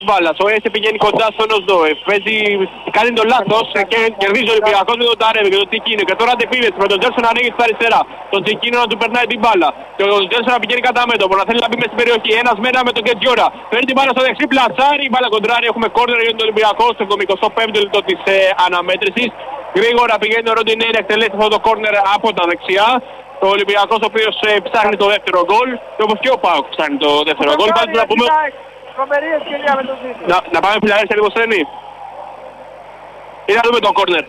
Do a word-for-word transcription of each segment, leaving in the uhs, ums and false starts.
μπάλας. Ο Έσε πηγαίνει κοντά στον Οσδόεφ. Παίζει, κάνει το λάθος και κερδίζει ο Ολυμπιακός με τον Ταρέμι και τον Τσικίνιο. Και τώρα αντεπίθεση με τον Τζέρσον να ανοίγει στα αριστερά. Τον Τσικίνιο να του περνάει την μπάλα. Και ο Τζέρσον να πηγαίνει κατά μέτωπο, να θέλει να μπει μέσα στην περιοχή. Ένας μένα με τον Κεντζιόρα. Παίρνει την μπάλα στο δεξί, πλατσάρι. Η μπάλα κοντράρι. Έχουμε κόρνερ για τον Ολυμπιακό στο εβδομήντα πέμπτο λεπτό της ε, αναμέτρησης. Γρήγορα πηγαίνει ο Ροντινέι να εκτελέσει αυτό το κόρνερ από τα δεξιά. Ο Ολυμπιακός ο οποίος ε, ψάχνει το δεύτερο γκολ. Και όπως και ο ΠΑΟΚ ψάχνει το δεύτερο γκολ. Να, πούμε... να, να πάμε Φιλαδέλφια Δημοσθένη. Ή να δούμε το κόρνερ.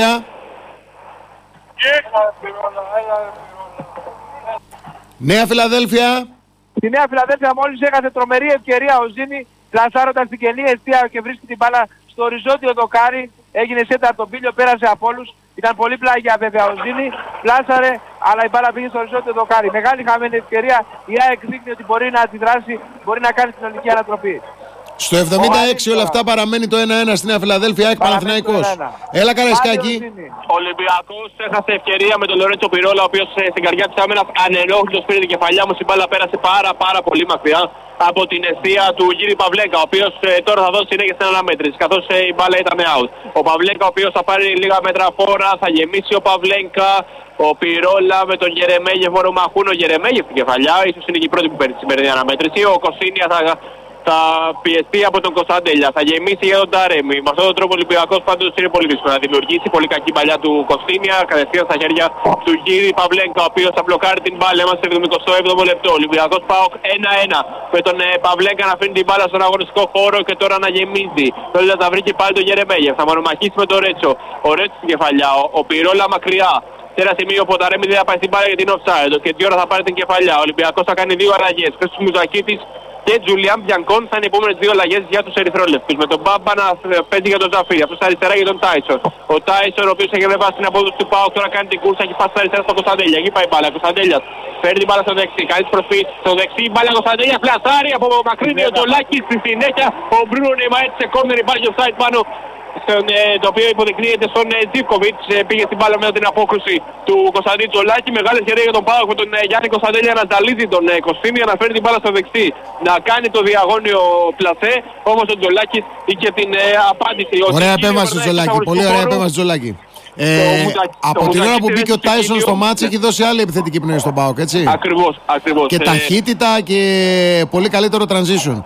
Νέα Φιλαδέλφια. Στη Νέα Φιλαδέλφια μόλις έχασε τρομερή ευκαιρία ο Ζήνη, πλασάροντας την κενή αιστεία και βρίσκει την μπάλα στο οριζόντιο δοκάρι. Έγινε σέντα από τον Πίλιο, πέρασε από όλους. Ήταν πολύ πλάγια βέβαια ο Ζήνη, πλάσαρε, αλλά η μπάλα πήγε στο οριζόντιο δοκάρι. Μεγάλη χαμένη ευκαιρία, η ΑΕΚ δείχνει ότι μπορεί να αντιδράσει, μπορεί να κάνει την ολική ανατροπή. Στο εβδομήντα έξι όλα αυτά παραμένει το ένα ένα στη Νέα Φιλαδέλφια, ΑΕΚ Παναθηναϊκός. Έλα Καραϊσκάκη. Ο Ολυμπιακός έχασε ευκαιρία με τον Λορέντσο Πυρόλα, ο οποίος στην καρδιά της άμυνας ανενόχλητος πήρε την κεφαλιά μου. Η μπάλα πέρασε πάρα πάρα πολύ μακριά από την αιστεία του Γύρι Παυλέκα, ο οποίος ε, τώρα θα δώσει συνέχεια στην αναμέτρηση, καθώς ε, η μπάλα ήταν out. Ο Παυλέκα, ο οποίος θα πάρει λίγα μέτρα φόρα, θα γεμίσει ο Παυλέκα. Ο Πυρόλα με τον Γερεμέγεφ ορομαχούν. Ο Γερεμέγεφ την κεφαλιά, ίσως είναι και η πρώτη που παίρνει τη σημερινή αναμέτρηση. Ο Κοσίνια θα, θα πιεστεί από τον Κωνσταντέλια, θα γεμίσει για τον Ταρέμι. Με αυτόν τον τρόπο ο Ολυμπιακός πάντως είναι πολύ δύσκολο να δημιουργήσει. Πολύ κακή παλιά του Κοσίνια, κατευθείαν στα χέρια του Γύρι Παυλέγκα, ο οποίος θα μπλοκάρει την μπάλα. Είμαστε στο εβδομήντα έβδομο λεπτό. Ο Ολυμπιακός ΠΑΟΚ ένα ένα. Με τον ε, Παυλέγκα να αφήνει την μπάλα στον αγωνιστικό χώρο και τώρα να γεμίζει. Τώρα θα βρει και πάλι τον Γερεμέγεφ. Θα μονομαχήσει με τον Ρέτσο. Ο Ρέτσο στην κεφαλιά. Ο, ο Πυρόλα μακριά. Σε ένα σημείο που ο Ταρέμι δεν θα πάει στην μπάλα για την offside. Και τι ώρα θα πάρει την κεφαλιά. Ο Ολυμπιακός θα κάνει δύο αλλαγές. Χρήστος Μουζακίτης και Τζουλιάν Μπιανκόν θα είναι οι επόμενες δύο αλλαγές για τους ερυθρόλευκους. Με τον Μπάμπα να παίζει για τον Ζαφίρι. Αυτός αριστερά για τον Τάισον. Ο Τάισον, ο οποίος έχει ανεβάσει την απόδοση του ΠΑΟΚ, τώρα κάνει την κούρσα και πάσει αριστερά στον Κωνσταντέλια. Εκεί πάει η μπάλα. Κωνσταντέλιας παίρνει την μπάλα στο δεξί. Κάνει τις προσφύσεις στο δεξί. Η μπάλα Κωνσταντέλια πλασάρει από μακρύνει ο Τζολάκης. Στη συνέχεια ο Μπρούνο Νιμαέτ σε κόρνερ υπάρχει offside πάνω. Στον, ε, το οποίο υποδεικνύεται στον ε, Τζίβκοβιτς, ε, πήγε στην μπάλα μετά την απόκρουση του Κωνσταντίνου Τζολάκη. Μεγάλη ευκαιρία για τον ΠΑΟΚ με τον ε, Γιάννη Κωνσταντέλια να ζαλίζει τον ε, Κωστίνια, να φέρει την μπάλα στο δεξί, να κάνει το διαγώνιο πλασέ. Όμως ο Τζολάκης είχε την ε, απάντηση. Ωραία επέμβαση του Τζολάκη, πολύ ωραία επέμβαση του Τζολάκη. Ε, Μουζακ... από την ώρα που μπήκε ο Τάισον στο μάτς έχει δώσει άλλη επιθετική πνοή στον ΠΑΟΚ, έτσι. Ακριβώς, ακριβώς. Και ε... ταχύτητα και πολύ καλύτερο transition.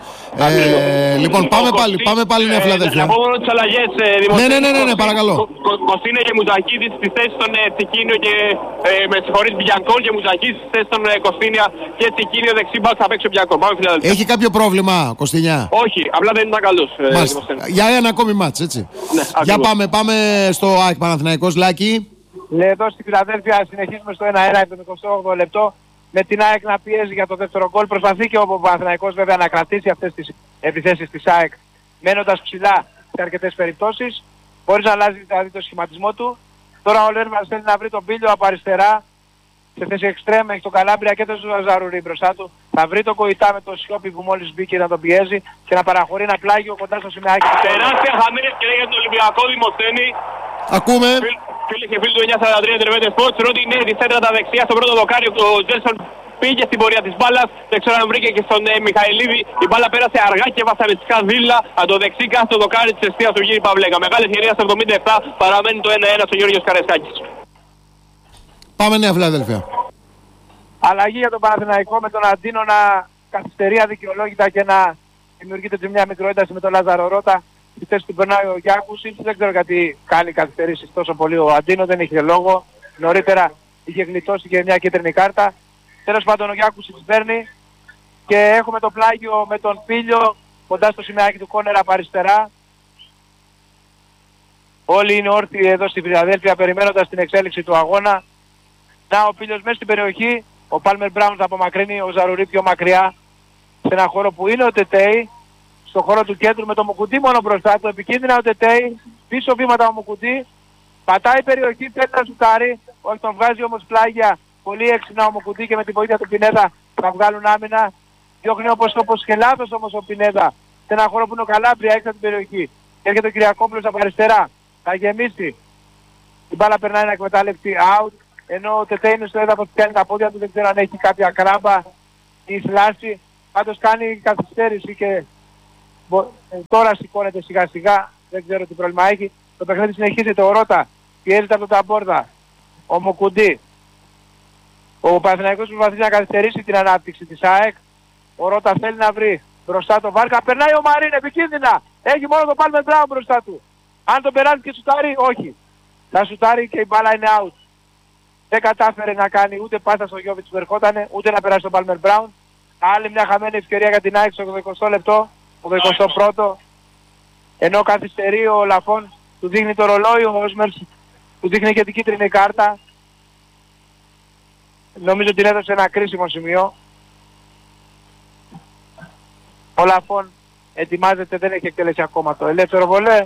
Ε, λοιπόν, πάμε πάλι, πάμε πάλι Νέα Φιλαδέλφια. Να πω μόνο τις αλλαγές. Ναι, ναι, ναι, ναι, ναι, παρακαλώ. Κωστίνε και Μουζακίδης στις θέσεις των Τσικίνιο και με συγχωρείς Μπιανκόν και Μουζακίδης στις θέσεις των Κωστίνια και Τσικίνιο δεξί μπακ θα παίξει ο Μπιανκόν. Πάμε Φιλαδέλφια. Έχει κάποιο πρόβλημα, Κωστινιά? Όχι, απλά δεν ήταν καλός. Για ένα ακόμη μάτς, έτσι. Για πάμε, πάμε στο ΑΕΚ Παναθηναϊκός, Λάκη. Λέει εδώ στη Φιλαδέλφια συνεχίζουμε στο ένα ένα, εβδομήντα όγδοο λεπτό. Με την ΑΕΚ να πιέζει για το δεύτερο γκολ. Προσπαθεί και ο Παναθηναϊκός βέβαια να κρατήσει αυτές τις επιθέσεις της ΑΕΚ, μένοντας ψηλά σε αρκετές περιπτώσεις, χωρίς να αλλάζει δηλαδή το σχηματισμό του. Τώρα ο Λέρμας θέλει να βρει τον Πίλιο από αριστερά, σε θέση εξτρέμ, έχει τον Καλάμπρια και τον Ζαρουρί μπροστά του. Θα βρει τον Κοϊτά με το Σιώπη που μόλις μπήκε να τον πιέζει και να παραχωρεί ένα πλάγιο κοντά στο σημαίακι. Τεράστια χαμένη ευκαιρία για τον Ολυμπιακό, Δημοσθένη. Ακούμε. Φίλοι και φίλοι του εννιά σαράντα τρία Ιντερνετ Sports, Ρόντι είναι τη σέντρα τα δεξιά στο πρώτο δοκάριο. Ο Τζέλσον πήγε στην πορεία της μπάλας, δεν ξέρω αν βρήκε και στον ε, Μιχαηλίδη. Η μπάλα πέρασε αργά και βασανιστικά δίλα από το δεξί κάθετο δοκάρι της εστίας του Γύρι Παυλέκα. Μεγάλη ευκαιρία στο εβδομήντα επτά, παραμένει το ένα ένα στο Γιώργος Καραϊσκάκης. Πάμε Νέα Φιλαδέλφια. Αλλαγή για τον Παναθηναϊκό με τον Αντίνο να καθυστερεί αδικαιολόγητα και να δημιουργείται και μια μικροένταση με τον Λάζαρο Ρώτα. Στη θέση του περνάει ο Γιάκους, δεν ξέρω γιατί κάνει καθυστερήσεις τόσο πολύ ο Αντίνο, δεν είχε λόγο. Νωρίτερα είχε γλιτώσει και μια κίτρινη κάρτα. Τέλος πάντων ο Γιάκους την παίρνει και έχουμε το πλάγιο με τον Πίλιο κοντά στο σημαίακι του κόνερα από αριστερά. Όλοι είναι όρθιοι εδώ στη Φιλαδέλφια περιμένοντας την εξέλιξη του αγώνα. Να ο Πίλιος μέσα στην περιοχή, ο Πάλμερ Μπράουν θα απομακρύνει, ο Ζαρουρί πιο μακριά σε ένα χώρο που είναι ο Τετέι. Στο χώρο του κέντρου με το Μουκουντή μόνο μπροστά του, επικίνδυνα ο Τετέι, πίσω βήματα ο Μουκουντή, πατάει περιοχή, θέλει να σουτάρει, όχι τον βγάζει όμως πλάγια, πολύ έξυπνα ο Μουκουντή και με τη βοήθεια του Πινέδα θα βγάλουν άμυνα, διώχνει όπως όπως και λάθος όμως ο Πινέδα, σε ένα χώρο που είναι ο Καλάμπρια έξω από την περιοχή, και έρχεται ο Κυριακόπουλος από αριστερά, θα γεμίσει, η μπάλα περνάει να εκμετάλλευση out, ενώ ο Τετέι είναι στο έδαφος, κάνει τα πόδια του, δεν ξέρω αν έχει κάποια κράμπα ή σλάση, πάντως κάνει καθυστέρηση και Τώρα σηκώνεται σιγά σιγά, δεν ξέρω τι πρόβλημα έχει. Το παιχνίδι συνεχίζεται, ο Ρώτα πιέζεται από τον Ταμπόρδα, ο Μοκουντή. Ο Παναθηναϊκός προσπαθεί να καθυστερήσει την ανάπτυξη της ΑΕΚ. Ο Ρώτα θέλει να βρει μπροστά το Βάρκα. Περνάει ο Μαρίν επικίνδυνα. Έχει μόνο τον Πάλμερ Μπράουν μπροστά του. Αν τον περάσει και σουτάρει, όχι. Θα σουτάρει και η μπάλα είναι out. Δεν κατάφερε να κάνει ούτε πάσα στο Γιώβιτς που ερχότανε, ούτε να περάσει τον Πάλμερ Μπράουν. Άλλη μια χαμένη ευκαιρία για την ΑΕΚ στο ογδοηκοστό λεπτό, ογδοηκοστό πρώτο. Ενώ καθυστερεί ο Λαφών, του δείχνει το ρολόι, ο Όσμερς του δείχνει και την κίτρινη κάρτα. Νομίζω ότι έδωσε ένα κρίσιμο σημείο. Ο Λαφών ετοιμάζεται, δεν έχει εκτελέσει ακόμα το ελεύθερο βολέ.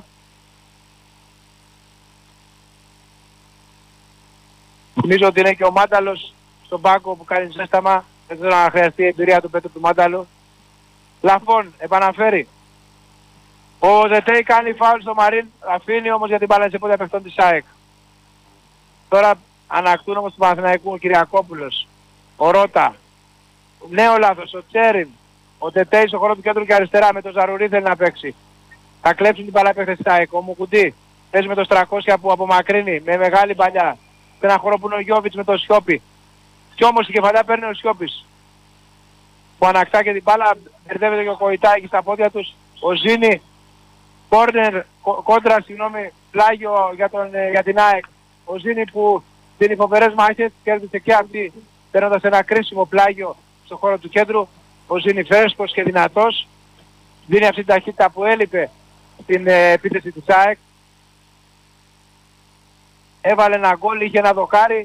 Νομίζω ότι είναι και ο Μάνταλος στον πάγκο που κάνει ζέσταμα. Δεν ξέρω να χρειαστεί η εμπειρία του Πέτρου του Μάνταλου. Λαφών επαναφέρει. Ο Ζετέι κάνει φάουλ στο Μαρίν. Αφήνει όμως για την μπάλα σε πόδια παιχτών της ΑΕΚ. Τώρα ανακτούν όμως του Παναθηναϊκού ο Κυριακόπουλος. Ο Ρώτα. Νέο λάθος. Ο Τσέριν. Ο Τετέι στο χώρο του κέντρου και αριστερά με τον Ζαρουρί θέλει να παίξει. Θα κλέψουν την μπάλα παίχτες της ΑΕΚ. Ο Μουκουντή παίζει με το τριακόσια που απομακρύνει με μεγάλη παλιά. Σε ένα χώρο που είναι ο Γιώβιτς με το Σιώπη. Κι όμως η κεφαλιά παίρνει ο Σιώπης. Που ανακτά και την μπάλα, μπερδεύεται και ο Κοϊτάκης στα πόδια τους. Ο Ζήνη, κόρνερ, κόντρα, συγγνώμη, πλάγιο για, τον, για την ΑΕΚ. Ο Ζήνη που δίνει φοβερές μάχες, κέρδισε και αυτή, παίρνοντας ένα κρίσιμο πλάγιο στο χώρο του κέντρου. Ο Ζήνη φρέσκος και δυνατός. Δίνει αυτή την ταχύτητα που έλειπε στην ε, επίθεση της ΑΕΚ. Έβαλε ένα γκολ, είχε ένα δοκάρι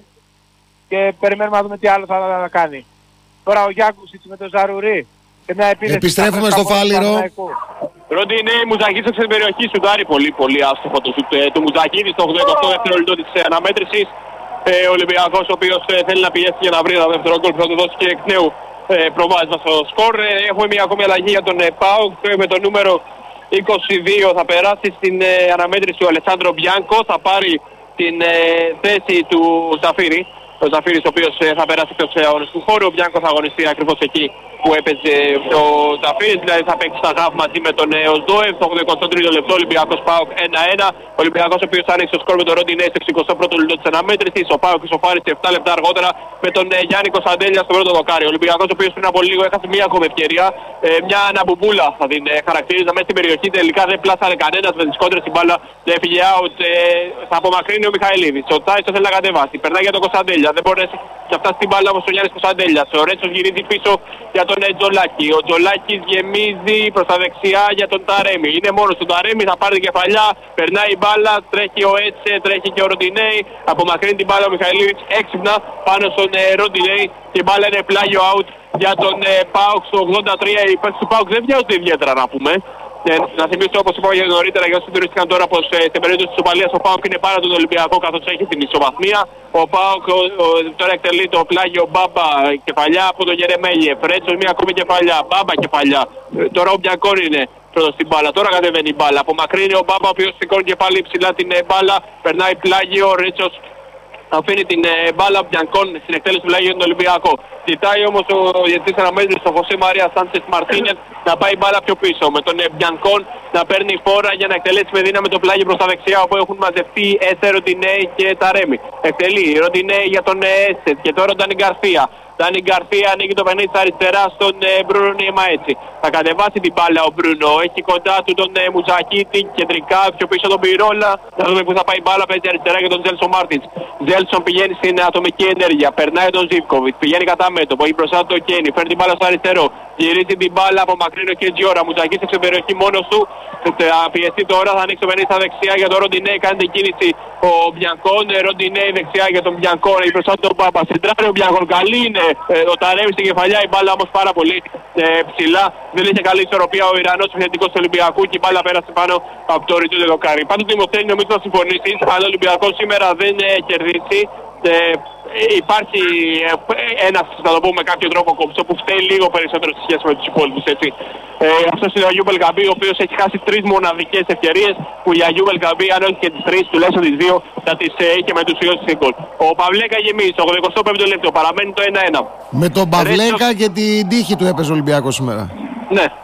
και περιμένουμε να δούμε τι άλλο θα, θα, θα κάνει. Τώρα ο Γιάκουσιτς με τον Ζαρουρί και μια επίθεση. Επιστρέφουμε στο Φάληρο. Ροντινέ, Μουζακίδης στην περιοχή, σουτάρει πολύ πολύ άστοχο το σουτ του Μουζακίδη στο ογδοηκοστό δευτερόλεπτο της αναμέτρησης. Ε, ο Ολυμπιακός ο οποίος ε, θέλει να πιέσει για να βρει ένα δεύτερο γκολ που θα του δώσει και εκ νέου ε, προβάδισμα στο σκορ. Ε, έχουμε μια ακόμη αλλαγή για τον ε, ΠΑΟΚ με το νούμερο είκοσι δύο θα περάσει στην ε, αναμέτρηση ο Αλεσάνδρο Μπιάνκο, θα πάρει την ε, θέση του Ζαφύρη. Ο Ζαφύρης ο οποίος ε, θα περάσει εκτός αγωνιστικού χώρου. Ο Μπιάνκο θα αγωνιστεί ακριβώς εκεί που έπαιζε ο Ζαφύρης, δηλαδή θα παίξει στα γάφ μαζί με τον ε, Οσδόευ. Στο ογδοηκοστό τρίτο λεπτό Ολυμπιακός ΠΑΟΚ ένα ένα. Ο Ολυμπιακός ο οποίος άνοιξε το σκορ με τον Ροντινέ στο εξηκοστό πρώτο λεπτό της αναμέτρησης. Ο ΠΑΟΚ ισοφάρισε επτά λεπτά αργότερα με τον ε, Γιάννη Κωνσταντέλια στο πρώτο δοκάρι. Ο Ολυμπιακός ο οποίος πριν από λίγο έχασε μια ακόμη ευκαιρία, ε, μια αναμπουμπούλα θα την ε, χαρακτηρίζα μέσα στην περιοχή. Τελικά δεν πλάσανε κανένας με τις κόντρες, την μπάλα έφυγε out. Ε, θα απομακρύνει ο Μιχαηλίδης. Ο Τάιστο θέλει να κατεβάσει. Περνάει για τον Κωνσταντέλια. Δεν μπορέσει και αυτά στην μπάλα όμως ο Γιάννης Κωνσταντέλιας. Ο Ρέτσος γυρίζει πίσω για τον ε, Τζολάκη. Ο Τζολάκης γεμίζει προς τα δεξιά για τον Ταρέμι. Είναι μόνος του Ταρέμι, θα πάρει την κεφαλιά. Περνάει η μπάλα, τρέχει ο Έτσε, τρέχει και ο Ροντινέι. Απομακρύνει την μπάλα ο Μιχαηλίδης έξυπνα πάνω στον ε, Ροντινέι. Και η μπάλα είναι πλάγιο out για τον ε, ΠΑΟΚ στο ογδόντα τρία. Οι παίκτες του ΠΑΟΚ δεν βιάζονται ιδιαίτερα να πούμε. Ε, να θυμίσω όπως είπα νωρίτερα για όσοι συντονίστηκαν τώρα πως ε, στην περίπτωση της ισοπαλίας ο ΠΑΟΚ είναι πάρα τον Ολυμπιακό καθώς έχει την ισοβαθμία. Ο ΠΑΟΚ ο, ο, τώρα εκτελεί το πλάγιο Μπάμπα κεφαλιά από τον Γερεμέγε. Φρέτσος μια ακόμη κεφαλιά. Μπάμπα κεφαλιά. Ε, τώρα ο Μπιακόρ είναι πρώτος στην μπάλα. Τώρα κατεβαίνει η μπάλα. Απομακρύνει ο Μπάμπα ο οποίος σηκώνει και πάλι ψηλά την ε, μπάλα. Περνάει πλάγιο. Ο Ρέτσος αφήνει την ε, μπάλα Μπιανκόν στην εκτέλεση του πλάγιου για τον Ολυμπιακό. Ζητάει όμως ο διαιτητής αναμέτρησης ο Χωσέ Μαρία Σάντσες Μαρτίνες να πάει μπάλα πιο πίσω. Με τον ε, Μπιανκόν να παίρνει φόρα για να εκτελέσει με δύναμη το πλάγι προς τα δεξιά όπου έχουν μαζευτεί Έσε, Ροντινέι και Ταρέμι. Εκτελεί Ροντινέι για τον Έσε και τώρα τον Ντάνι Γκαρσία. Ντάνι Γκαρσία ανοίγει το παιχνίδι στα αριστερά στον ε, Μπρούνο Νιεμαέτσι. Θα κατεβάσει την μπάλα ο Μπρούνο. Έχει κοντά του τον ε, Μουζακίτη κεντρικά, πιο πίσω τον Πυρόλα. Να δούμε που θα πάει η μπάλα. Παίζει αριστερά για τον Τζέλσον Μάρτινς. Τζέλσον πηγαίνει στην ατομική ενέργεια. Περνάει τον Ζίβκοβιτ. Πηγαίνει κατά μέτωπο. Έχει μπροστά του το Κένι. Φέρνει την μπάλα στο αριστερό. Γυρίζει την μπάλα. Απομακρύνει ο Κεντζιόρα. Μουζακίτη σε περιοχή μόνο του. Θα πιεστεί τώρα. Θα ανοίξει το παιχνίδι στα δεξιά για τον Ροντινέι. Κάνει την κίνηση ο Μπιανκόν. Ροντινέι δεξιά για τον Μπιανκόν. Έχει μπροστά του τον Πάπα. Συντράρει ο Μπιανκόν. Καλή είναι. Ο Ταρέμι στην κεφαλιά, η μπάλα όμως πάρα πολύ ε, ψηλά. Δεν είχε καλή ισορροπία ο Ιρανός επιθετικός του Ολυμπιακού και η μπάλα πέρασε πάνω από το ρητού δοκάρι. Πάντως Δημοσθένη νομίζω θα συμφωνήσεις, αλλά ο Ολυμπιακός σήμερα δεν ε, κερδίσει. Ε, υπάρχει ε, ένας, θα το πούμε με κάποιο τρόπο κομψό που φταίει λίγο περισσότερο σε σχέση με τους υπόλοιπους, έτσι. Ε, αυτός είναι ο Αγιούμπελ Καμπή, ο οποίος έχει χάσει τρεις μοναδικές ευκαιρίες που η Αγιούμπελ Καμπή, αν όχι και τις τρεις, τουλάχιστον τις δύο, θα τις ε, είχε με τους ιούς γκολ. Ο Παυλέκα γεμίζει στο ογδοηκοστό πέμπτο λεπτό, παραμένει το ένα ένα. Με τον Παυλέκα Ρέτσος... και την τύχη του έπαιζε ο Ολυμπιακός σήμερα. Ναι, ναι.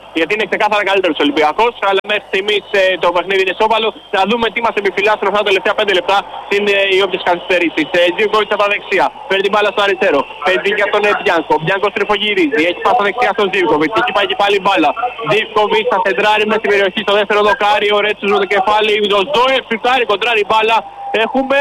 γιατί είναι ξεκάθαρα καλύτερος ο Ολυμπιακός. Αλλά μέχρι στιγμής ε, το παιχνίδι είναι σόβαλο. Θα δούμε τι μας επιφυλάσσουν αυτά τα τελευταία πέντε λεπτά στην ε, οι όποιες καθυστερήσεις. Ε, Ζίβκοβιτς από τα δεξιά, παίρνει την μπάλα στο αριστερό. Παίζει για τον ε, Μπιάνκο. Μπιάνκο στριφογυρίζει, έχει πάει στα δεξιά στον Ζίβκοβιτς. Εκεί πάει και πάλι μπάλα. Ζίβκοβιτς θα σεντράρει μέσα στην περιοχή στο δεύτερο δοκάρι. Ο Ρέτσος με το κεφάλι. Ο Ζόεφ φυτάρει, κοντράρει μπάλα. Έχουμε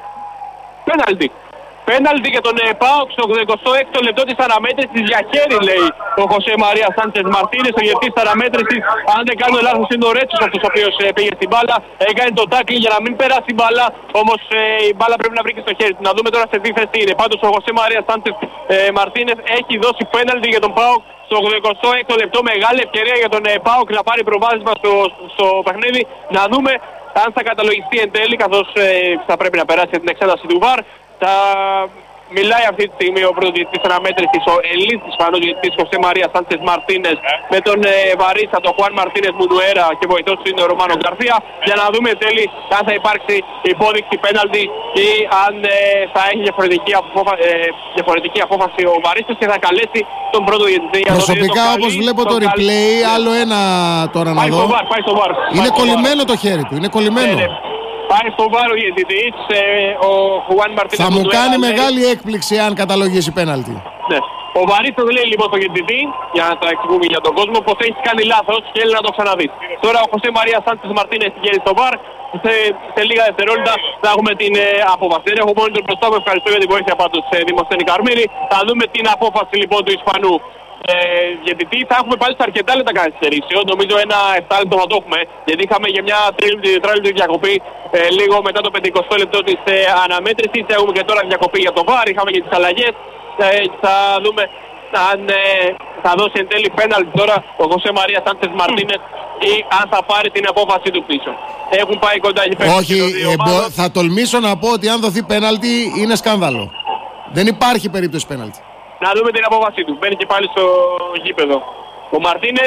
πέναλτι. Πέναλτι για τον ΠΑΟΚ στο εικοστό έκτο λεπτό της αναμέτρησης για χέρι, λέει ο Χωσέ Μαρία Σάντσες Μαρτίνες. Ο γευτής της αναμέτρησης, αν δεν κάνω λάθος, είναι ο Ρέτσος αυτός ο οποίος ε, πήγε στην μπάλα. Έκανε το τάκλι για να μην περάσει η μπάλα, όμως ε, η μπάλα πρέπει να βρει και στο χέρι του. Να δούμε τώρα σε τι θέση είναι. Πάντως ο Χωσέ Μαρία Σάντσες ε, Μαρτίνες έχει δώσει πέναλτι για τον ΠΑΟΚ στο εικοστό έκτο λεπτό. Μεγάλη ευκαιρία για τον ε, ΠΑΟΚ να πάρει προβάδισμα στο, στο παιχνίδι. Να δούμε αν θα καταλογιστεί εν τέλει, καθώς ε, θα πρέπει να περάσει την εξέταση του βαρ. Θα μιλάει αυτή τη στιγμή ο πρώτος διαιτητής αναμέτρησης, ο Ελλήνης Ισπανός διαιτητής Χωσέ Μαρία Σάντσες Μαρτίνες, με τον ε, Βαρίστα, τον Χουάν Μαρτίνες Μουνουέρα και βοηθός του είναι ο Ρωμάνο Γκαρθία, για να δούμε τέλει αν θα υπάρξει υπόδειξη πέναλτι ή αν ε, θα έχει διαφορετική, απόφα... ε, διαφορετική απόφαση ο Βαρίστας και θα καλέσει τον πρώτο διαιτητή. Προσωπικά όπως βλέπω το replay, άλλο ένα τώρα να δω. Είναι κολλημένο το χέρι του, είναι κολλημένο. Πάει στο βάρο διαιτητής, ε, ο Χουάν Μαρτίνες. Θα μου κάνει μεγάλη έκπληξη αν καταλογίσει πέναλτι. Ναι. Ο Βαρίστος λέει λοιπόν στο διαιτητή, για να τα εξηγούμε για τον κόσμο, πως έχει κάνει λάθος και θέλει να το ξαναδεί. Τώρα ο Χωσέ Μαρία Σάντσες Μαρτίνες πηγαίνει στο βαρ. Σε, σε λίγα δευτερόλεπτα θα έχουμε την ε, απόφαση. Δεν έχω μόνο τον μπροστά μου, ευχαριστώ για την βοήθεια πάντως ε, Δημοσθένη Καρμύρη. Θα δούμε την απόφαση λοιπόν του Ισπανού. Ε, γιατί θα έχουμε πάλι σε αρκετά λεπτά καθυστερήσεων. Νομίζω ένα επτά λεπτό θα το έχουμε. Γιατί είχαμε για μια τρίλεπτη διακοπή ε, λίγο μετά το πενηκοστό λεπτό της ε, αναμέτρησης. Έχουμε και τώρα διακοπή για το βαρ. Είχαμε και τις αλλαγές. Ε, θα δούμε αν ε, θα δώσει εν τέλει πέναλτι τώρα ο Χωσέ Μαρία Σάντσες Μαρτίνες ή αν θα πάρει την απόφαση του πίσω. Έχουν πάει κοντά εκεί πέρα. Όχι, ε, μπο, θα τολμήσω να πω ότι αν δοθεί πέναλτι είναι σκάνδαλο. Δεν υπάρχει περίπτωση πέναλτι. Να δούμε την απόφαση του. Μπαίνει και πάλι στο γήπεδο ο Μαρτίνες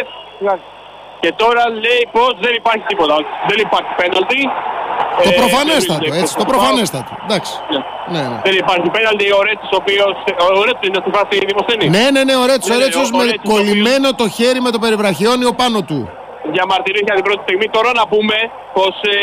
και τώρα λέει πως δεν υπάρχει τίποτα. Δεν υπάρχει πέναλτι. Το ε, προφανέστατο, έτσι, το προφανέστατο. Εντάξει. Yeah. Ναι, ναι. Δεν υπάρχει πέναλτι. Ο Ρέτσος ο οποίος... Ο Ρέτσος είναι στη φάση Δημοσθένη. Ναι, ναι, ναι, ο Ρέτσος, ο Ρέτσος με Ρέτσος, κολλημένο το χέρι με το περιβραχιόνιο πάνω του. Διαμαρτυρήθηκε την πρώτη στιγμή. Τώρα να πούμε πως ε,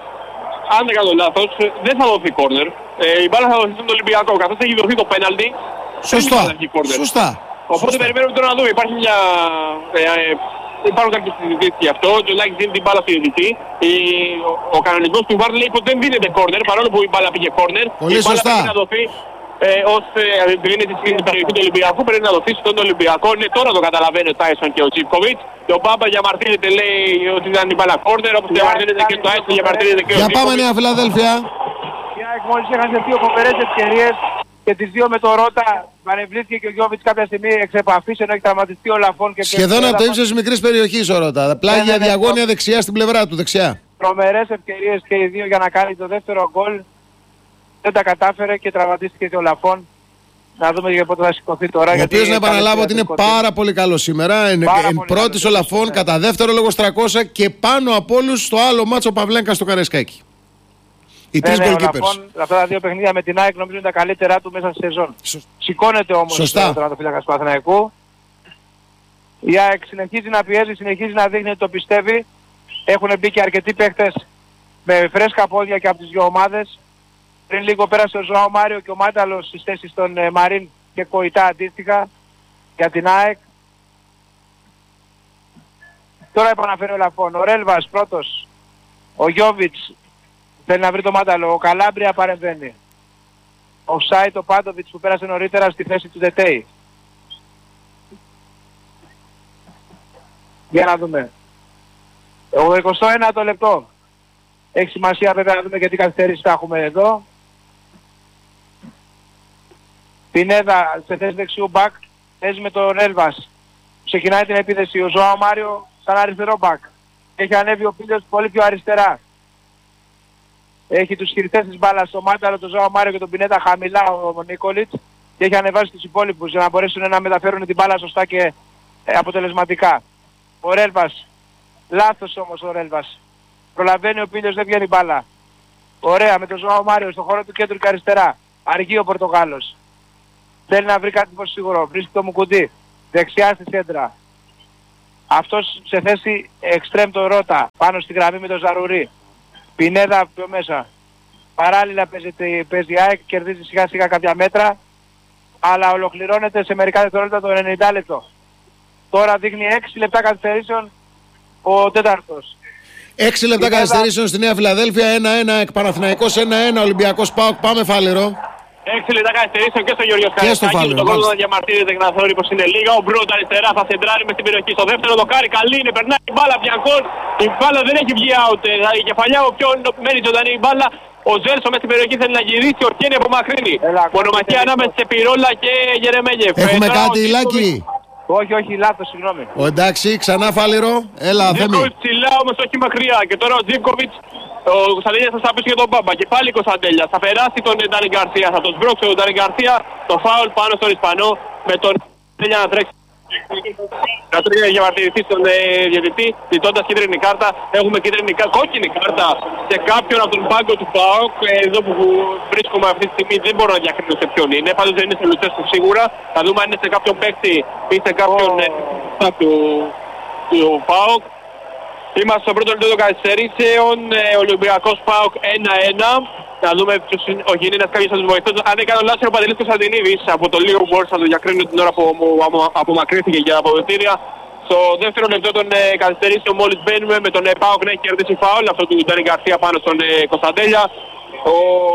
αν δεν κάνω λάθος δεν θα δοθεί κόρνερ. Ε, η μπάλα θα δοθεί στον Ολυμπιακό. Καθώς έχει δοθεί το πέναλτι. Σωστά, σωστά. Οπότε σωστά. Περιμένουμε τώρα να δούμε. Υπάρχει μια... Ε, ε, υπάρχουν κάποιες συζητήσεις γι' αυτό. Ο Τζολάκης δίνει την μπάλα στη διαιτητή. Ο, ο κανονισμός του βαρ λέει πως δεν δίνεται κόρνερ, παρόλο που η μπάλα πήγε κόρνερ. Πολύ η μπάλα σωστά. πρέπει να δοθεί ε, ως δίνεται στην περιοχή του Ολυμπιακού. Πρέπει να δοθεί στον Ολυμπιακό. Ναι, τώρα το καταλαβαίνει ο Τάισον και ο Τζίβκοβιτς. Και ο Μπάμπα διαμαρτύρεται, λέει ότι ήταν η μπάλα κόρνερ, όπως διαμαρτύρεται και ο Τάισον, διαμαρτύρεται και ο Τζίβκοβιτς. Για πάμε Νέα Φιλαδέλφια. Μόλις είχαν σε δύο φοβερές ευκαιρίες και τις δύο με το Ρότα παρεμβλήθηκε και ο Γιώβιτς κάποια στιγμή εξ επαφής, ενώ έχει τραυματιστεί ο Λαφών και σχεδόν από το ύψος της μικρής περιοχής ο Ρότα. Πλάγια ναι, ναι, διαγώνια ναι, δεξιά στην πλευρά του, δεξιά. Τρομερές ευκαιρίες και οι δύο για να κάνει το δεύτερο γκολ. Δεν τα κατάφερε και τραυματίστηκε και ο Λαφών. Να δούμε για πότε θα σηκωθεί τώρα. Ο οποίος να επαναλάβω ότι είναι πάρα πολύ καλό σήμερα. Είναι πρώτης ο Λαφών, ναι. Κατά δεύτερο λόγος τριακόσια και πάνω από όλους στο άλλο μάτσο Παυλένκα στο Καρεσκάκι. Οι τρεις goalkeepers. Αυτά τα δύο παιχνίδια με την ΑΕΚ νομίζω είναι τα καλύτερά του μέσα στη σεζόν. Σω... Σηκώνεται όμως ο τερματοφύλακας του Παναθηναϊκού. Η ΑΕΚ συνεχίζει να πιέζει, συνεχίζει να δείχνει ότι το πιστεύει. Έχουν μπει και αρκετοί παίχτες με φρέσκα πόδια και από τις δύο ομάδες. Πριν λίγο πέρασε ο Ζωάο Μάριο και ο Μάταλος στις θέσεις των ε, Μαρίν και Κοϊτά αντίστοιχα για την ΑΕΚ. Τώρα επαναφέρει ο Λαφών. Ο Ρέλβας πρώτος. Ο Γιώβιτς θέλει να βρει το Μάταλο. Ο Καλάμπρια παρεμβαίνει. Ο Σάιτ ο Πάντοβιτς που πέρασε νωρίτερα στη θέση του Δετέη. Για να δούμε. Ο εικοστό ένατο λεπτό. Έχει σημασία βέβαια να δούμε και τι καθυστερήσεις θα έχουμε εδώ. Πινέδα σε θέση δεξιού μπακ. Παίζει με τον Έλβας. Ξεκινάει την επίθεση ο Ζωάο Μάριο σαν αριστερό μπακ. Έχει ανέβει ο Πίλιος πολύ πιο αριστερά. Έχει τους χειριστές της μπάλας στο Μάνταλο, τον Ζωάο Μάριο και τον Πινέδα χαμηλά ο Νίκολιτς. Και έχει ανεβάσει τους υπόλοιπους για να μπορέσουν να μεταφέρουν την μπάλα σωστά και ε, αποτελεσματικά. Ο Ρέλβας. Λάθος όμως ο Ρέλβας. Προλαβαίνει ο Πίλιος, δεν βγαίνει μπάλα. Ωραία με τον Ζωάο Μάριο στο χώρο του κέντρου και αριστερά. Αργεί ο Πορτογάλος. Θέλει να βρει κάτι πως σίγουρο. Βρίσκει το Μουκουντή. Δεξιά στη σέντρα. Αυτός σε θέση εξτρέμ το Ρώτα, πάνω στη γραμμή με τον Ζαρουρί. Πινέδα πιο μέσα. Παράλληλα παίζει, παίζει ΑΕΚ, κερδίζει σιγά σιγά κάποια μέτρα, αλλά ολοκληρώνεται σε μερικά δευτερόλεπτα το ενενήντα λεπτό. Τώρα δείχνει έξι λεπτά καθυστερήσεων ο τέταρτος. έξι λεπτά καθυστερήσεων στη Νέα Φιλαδέλφια, ένα ένα εκ Παναθηναϊκός, ένα ένα Ολυμπιακός ΠΑΟΚ. Πάμε Φάληρο. έξι λεπτά καθυστερήσεων και στο Γιώργο Καραϊσκάκη. Το κόλπο να διαμαρτύρεται και να θεωρεί πως είναι λίγα. Ο Μπρούντ αριστερά θα σεντράρει μες στην περιοχή. Στο δεύτερο δοκάρι καλή είναι, περνάει η μπάλα Μπιανκόν. Η μπάλα δεν έχει βγει out. Η κεφαλιά ο πιο μένει ζωντανή η μπάλα. Ο Ζέλσο μέσα στην περιοχή θέλει να γυρίσει, ο Κένι απομακρύνει. Μονομαχία ανάμεσα σε Πυρόλα και Γερεμέγεφ. Έχουμε κάτι, Λάκη? Όχι, όχι, λάθος, συγγνώμη. Ο, εντάξει, ξανά Φάληρο. Έλα, Θέμη. Ζίβκοβιτς ψηλά όμως όχι μακριά. Και τώρα ο Ζίβκοβιτς, ο Κωνσταντέλιας θα σταπίσει για τον Μπάμπα. Και πάλι Κωνσταντέλιας. Θα περάσει τον Ντάνι Γκαρσία. Θα τον σμπρώξει τον Ντάνι Γκαρσία. Το φάουλ πάνω στον Ισπανό με τον Κωνσταντέλια να τρέξει. Να τρέχει για διαμαρτυρηθεί στον ε, διαιτητή, ζητώντας κίτρινη κάρτα. Έχουμε κίτρινη κάρτα, κόκκινη κάρτα σε κάποιον από τον πάγκο του ΠΑΟΚ. Εδώ που βρίσκομαι αυτή τη στιγμή δεν μπορώ να διακρίνω σε ποιον είναι. Πάντως δεν είναι σε Λουτσέσκου σίγουρα. Θα δούμε αν είναι σε κάποιον παίκτη ή σε κάποιον oh. ε, του, του ΠΑΟΚ. Είμαστε στο πρώτο λεπτό των καθυστερήσεων. Ε, Ολυμπιακός ΠΑΟΚ ένα ένα. Να δούμε ποιος είναι ο Γινήνας, κάποιος θα τους βοηθήσει. Αν δεν κάνω λάθος είναι ο Παντελής Κωνσταντινίδης. Από το λίγο που μπορούσα να το διακρίνω την ώρα που απομακρύνθηκε για τα αποδοτήρια. Στο δεύτερο λεπτό των ε, καθυστερήσεων μόλις μπαίνουμε με τον ε, ΠΑΟΚ να έχει κερδίσει φάουλ. Αυτό του Ντάνι Γκαρσία πάνω στον ε, Κωνσταντέλια. Ο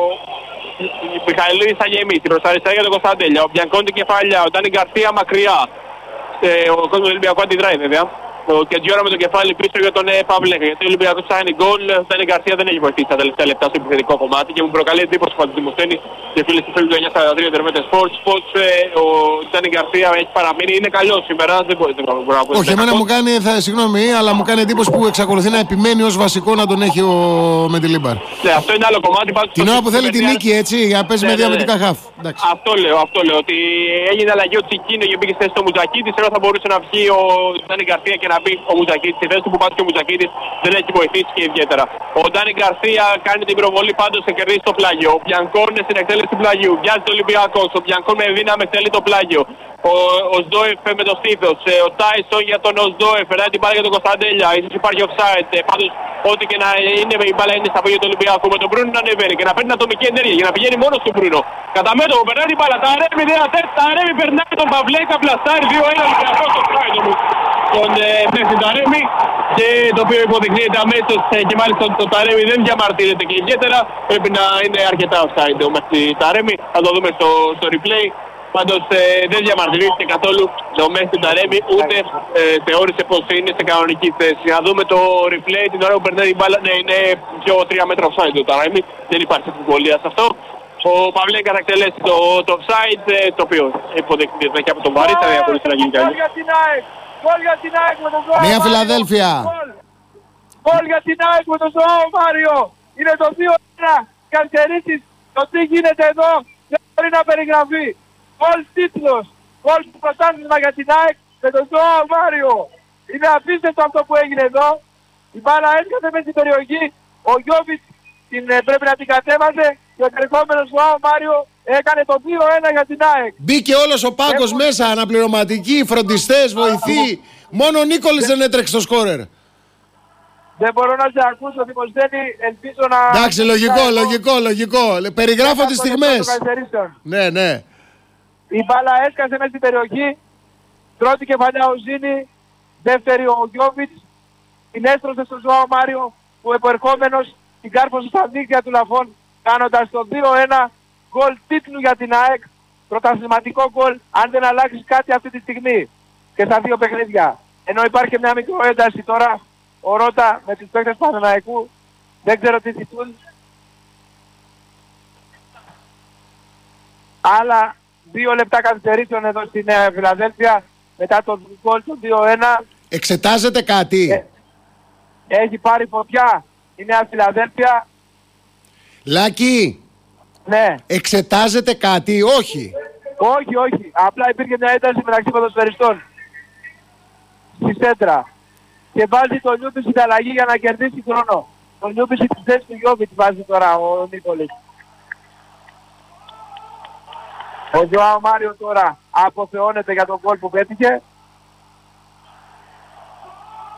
Μιχαηλίδης θα γεμίσει προς τα αριστερά για τον Κωνσταντέλια. Ο Μπιανκόντι κεφαλιά, ο Ντάνι Γκαρσία μακριά. Ε, ο κόσμος του Ολυμπιακού αντιδράει βέβαια. Ο Κεντζιόρα με το κεφάλι πίσω για τον ε, Παυλέκα. Γιατί ο Ολυμπιακός ψάχνει γκολ. Ο Ντάνι Γκαρσία δεν έχει βοηθήσει τα τελευταία λεπτά στο επιθετικό κομμάτι και μου προκαλεί εντύπωση που θα του δημοσθένει και φίλοι του φίλου του εννιά σαράντα τρία τερμέτες Sports. Πώς ε, ο Ντάνι Γκαρσία έχει παραμείνει, είναι καλός σήμερα. Δεν μπορεί να πω. Όχι, εμένα μου κάνει, θα, συγγνώμη, αλλά μου κάνει εντύπωση που εξακολουθεί να επιμένει ως βασικό να τον έχει ο Μεντιλίμπαρ. Ναι, αυτό είναι άλλο κομμάτι. Την ώρα που θέλει την νίκη, έτσι, για να παίζει με διαμετρικά χαφ. Αυτό λέω, αυτό λέω. Ότι έγινε αλλαγή ο Τσικίνο και μπήκε στη θέση του Μουζακίτη. Ενώ θα μπορούσε να βγει ο Ντάνι Γκαρσία και να μπει ο Μουζακίτη. Στη θέση του που πάει και ο Μουζακίτης δεν έχει βοηθήσει και ιδιαίτερα. Ο Ντάνι Γκαρσία κάνει την προβολή πάντως σε κερδίσει το πλάγιο. Ο Μπιανκόν είναι στην εκτέλεση του πλαγιού. Βιάζει το Ολυμπιακός. Ο Μπιανκόν με δύναμη εκτελεί το πλάγιο. Ο, ο Σντόεφ με το στήθος. Ο Τάισον για τον Σντόεφ. Περνάει την μπάλα για τον Κωνσταντέλια. Ίσως υπάρχει offside. Πάντως ό,τι και να είναι η μπάλα είναι στα πόδια του Ολυμπιακού. Με τον Μπρούνο να ανεβαίνει και να παίρνει ατομική ενέργεια για να πηγαίνει μόνο στον Μπρούνο. Κατά μέτωπο περνάει την μπάλα. Τα Αρέμι δεν ατέρει. Τα Αρέμι περνάει τον Παυλέκα. Πλαστάρει δύο ένα Ολυμπιακός στο φράιτο μου. Τον Μέση Ταρέμι και το οποίο υποδεικνύεται αμέσως ε, και μάλιστα το Ταρέμι δεν διαμαρτύρεται και ιδιαίτερα πρέπει να είναι αρκετά offside ο Μέση Ταρέμι, θα το δούμε στο, στο replay. Πάντως ε, δεν διαμαρτυρήθηκε καθόλου ο Μέση Ταρέμι ούτε ε, θεώρησε πως είναι σε κανονική θέση. Να δούμε το replay την ώρα που περνάει η μπάλα, ναι, είναι πιο τρία μέτρα offside το Ταρέμι, δεν υπάρχει αμφιβολία σε αυτό. Ο Παυλέκα θα εκτελέσει το, το offside ε, το οποίο υποδεικνύεται και από τον Βαρίστα, δεν μπορούσε να γίνει κάτι. Γκολ για την ΑΕΚ με τον Ζωάο Νέα Φιλαδέλφια. Γκολ για την ΑΕΚ με τον Ζωάο Μάριο. Είναι το δύο ένα. Καθυστερήσεις. Το τι γίνεται εδώ δεν μπορεί να περιγραφεί. Γκολ τίτλος. Γκολ του πρωτάθλημα για την ΑΕΚ με τον Ζωάο Μάριο. Είναι απίστευτο αυτό που έγινε εδώ. Η μπάλα έσκασε μέσα στην περιοχή. Ο Γιώβιτς την, πρέπει να την κατέβασε. Και ο ερχόμενος Ζωάο Μάριο έκανε το δύο ένα για την ΑΕΚ. Μπήκε όλος ο πάγκος Έχουν... μέσα, αναπληρωματικοί, φροντιστές, βοηθοί. Μόνο ο Νίκολης δεν έτρεξε στο σκόρερ. Δεν μπορώ να σε ακούσω, Δημοσθένη, ελπίζω να... Εντάξει, λογικό, λογικό, λογικό. Περιγράφω τις στιγμές. Ναι, ναι. Η μπάλα έσκασε μέσα στην περιοχή. Πρώτη κεφαλιά ο Ζήνη, δεύτερη ο Γιώβιτς. Την έστρωσε στον Ζωάο Μάριο που επερχόμενος την κάρφωσε στα δίκτυα του Λαφών κάνοντας το δύο ένα. Γκολ τίτλου για την ΑΕΚ, πρωταθληματικό γκολ αν δεν αλλάξει κάτι αυτή τη στιγμή και στα δύο παιχνίδια. Ενώ υπάρχει μια μικρό ένταση τώρα, ο Ρώτα με τους παίκτες Παναθηναϊκού, δεν ξέρω τι ζητούν. Άλλα δύο λεπτά καθυστερήσεων εδώ στη Νέα Φιλαδέλφια μετά το γκολ το δύο ένα. Εξετάζεται κάτι. Ε, έχει πάρει φωτιά η Νέα Φιλαδέλφια. Λάκη. Ναι. Εξετάζεται κάτι, όχι. Όχι, όχι. Απλά υπήρχε μια ένταση μεταξύ ποδοσφαιριστών στη σέντρα. Και βάζει τον Νιούπι στην αλλαγή για να κερδίσει χρόνο. Τον Νιούπι στη θέση του Γιώβιτ βάζει τώρα ο Νίκολης. Ο Ζωάο Μάριο τώρα αποθεώνεται για τον γκολ που πέτυχε.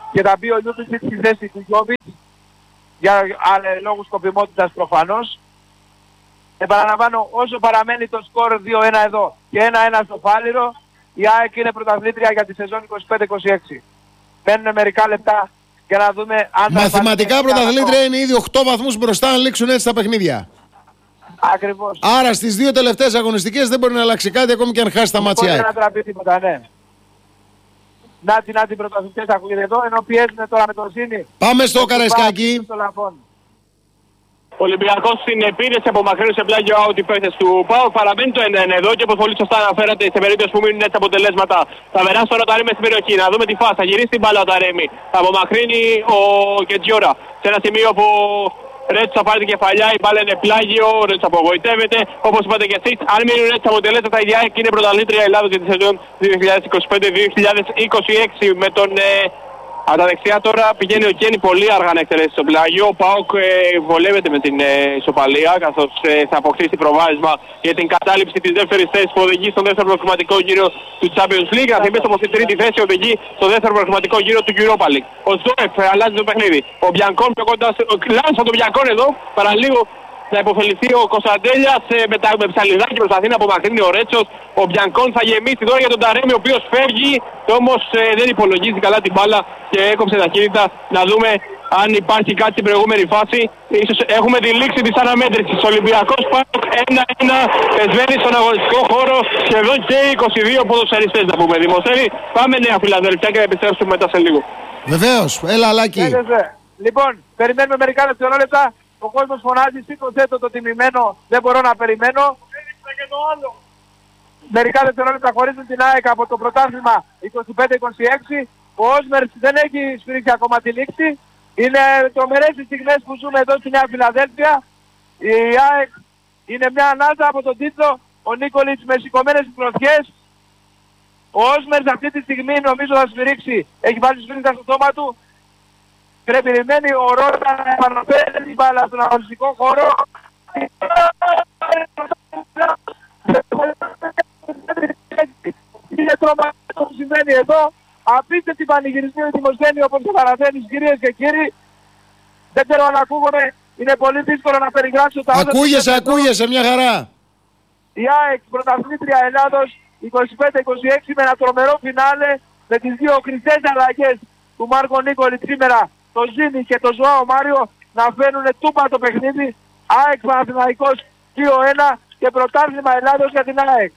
και θα μπει ο Λιούμπιτς στη θέση του Γιώβιτς για ε, λόγους σκοπιμότητας προφανώς. Επαναλαμβάνω, όσο παραμένει το σκορ δύο ένα εδώ και ένα ένα στο Φάληρο, η ΑΕΚ είναι πρωταθλήτρια για τη σεζόν είκοσι πέντε είκοσι έξι. Μένουν μερικά λεπτά για να δούμε αν... Μαθηματικά πρωταθλήτρια είναι ήδη οκτώ βαθμούς μπροστά αν λήξουν έτσι τα παιχνίδια. Ακριβώς. Άρα στις δύο τελευταίες αγωνιστικές δεν μπορεί να αλλάξει κάτι ακόμη και αν χάσει τα μάτια. Δεν μπορεί να τραπεί τίποτα, ναι. Να την να την πρωταθλητές ακούγεται εδώ, ενώ πιέζουν τώρα με τον Σίνη. Πάμε στο Καραϊσκάκι. Ο Ολυμπιακός στην επίδεση απομακρύνει σε πλάγιο out οι παίκτες του ΠΑΟΚ. Παραμένει το ένα ένα εδώ και όπως πολύ σωστά αναφέρατε, σε περίπτωση που μείνουν έτσι αποτελέσματα θα περάσει τώρα ο Ταρέμι στην περιοχή. Να δούμε τη φάση. Θα γυρίσει την μπάλα ο Ταρέμι. Θα απομακρύνει ο Κετζιόρα σε ένα σημείο που ο Ρέτσος θα πάρει την κεφαλιά. Η μπάλα είναι πλάγιο. Ο Ρέτσος απογοητεύεται. Όπως είπατε και εσείς, αν μείνουν έτσι αποτελέσματα, η ΑΕΚ είναι πρωταθλήτρια Ελλάδος για τη σεζόν δύο χιλιάδες είκοσι πέντε δύο χιλιάδες είκοσι έξι με τον. Ε, Από τα δεξιά τώρα πηγαίνει ο Κένι πολύ αργά να εκτελέσει το πλάγιο. Ο ΠΑΟΚ ε, βολεύεται με την ε, ισοπαλία, καθώς ε, θα αποκτήσει προβάδισμα για την κατάληψη της δεύτερης θέσης που οδηγεί στον δεύτερο προκριματικό γύρο του Champions League. Να θυμίσω πως η τρίτη θέση οδηγεί στο δεύτερο προκριματικό γύρο του Europa League. Ο Ζόεφ ε, αλλάζει το παιχνίδι. Ο Μπιανκόν πιο κοντά, ο Κλάνς τον Μπιανκόν εδώ, παραλίγο να υποφεληθεί ο Κωνσταντέλιας ε, με, τα, με ψαλιδάκι προσπαθεί να απομακρύνει ο Ρέτσος. Ο Μπιανκόν θα γεμίσει τώρα για τον Ταρέμι, ο οποίος φεύγει, όμως ε, δεν υπολογίζει καλά την μπάλα και έκοψε ταχύτητα. Να δούμε αν υπάρχει κάτι στην προηγούμενη φάση. Ίσως έχουμε τη λήξη της αναμέτρησης. Ολυμπιακός ΠΑΟΚ ένα ένα εσβαίνει στον αγωνιστικό χώρο σχεδόν και είκοσι δύο ποδοσφαιριστές να πούμε. Δημοσθένη, πάμε Νέα Φιλαδέλφια και επιστρέψουμε μετά σε λίγο. Βεβαίως, έλα Λάκη. Λοιπόν, περιμένουμε μερικά δευτερόλεπτα. Ο κόσμος φωνάζει, σήκωσέ το το τιμημένο, δεν μπορώ να περιμένω. Και το άλλο. Μερικά δευτερόλεπτα χωρίζουν την ΑΕΚ από το πρωτάθλημα είκοσι πέντε είκοσι έξι. Ο Όσμερς δεν έχει σφυρίξει ακόμα τη λήξη. Είναι τρομερές οι στιγμές που ζούμε εδώ στη Νέα Φιλαδέλφια. Η ΑΕΚ είναι μια ανάσα από τον τίτλο. Ο Νίκολιτς με σηκωμένες πρωτιές. Ο Όσμερς αυτή τη στιγμή νομίζω θα σφυρίξει. Έχει βάλει σφυρίξα στο στόμα του. Και περιμένει ο Ρότα να επαναφέρει την μπάλα στον αγωνιστικό χώρο. Είναι τρομακτικό που συμβαίνει εδώ. Απίστευτη πανηγυρισμή με τη Δημοσθένη όπως το παραθένεις κυρίες και κύριοι. Δεν ξέρω αν ακούγομαι. Είναι πολύ δύσκολο να περιγράψω τα όσα... Ακούγεσαι, ακούγεσαι, μια χαρά. Η ΑΕΚ πρωταθλήτρια Ελλάδος είκοσι πέντε είκοσι έξι με ένα τρομερό φινάλε με τις δύο χρυσές αλλαγές του Μάρκο Νίκολιτ σήμερα. Το Ζήνη και το Ζωάο Μάριο να φέρουν τούπα το παιχνίδι. ΑΕΚ Παναθηναϊκός δύο ένα και πρωτάθλημα Ελλάδος για την ΑΕΚ.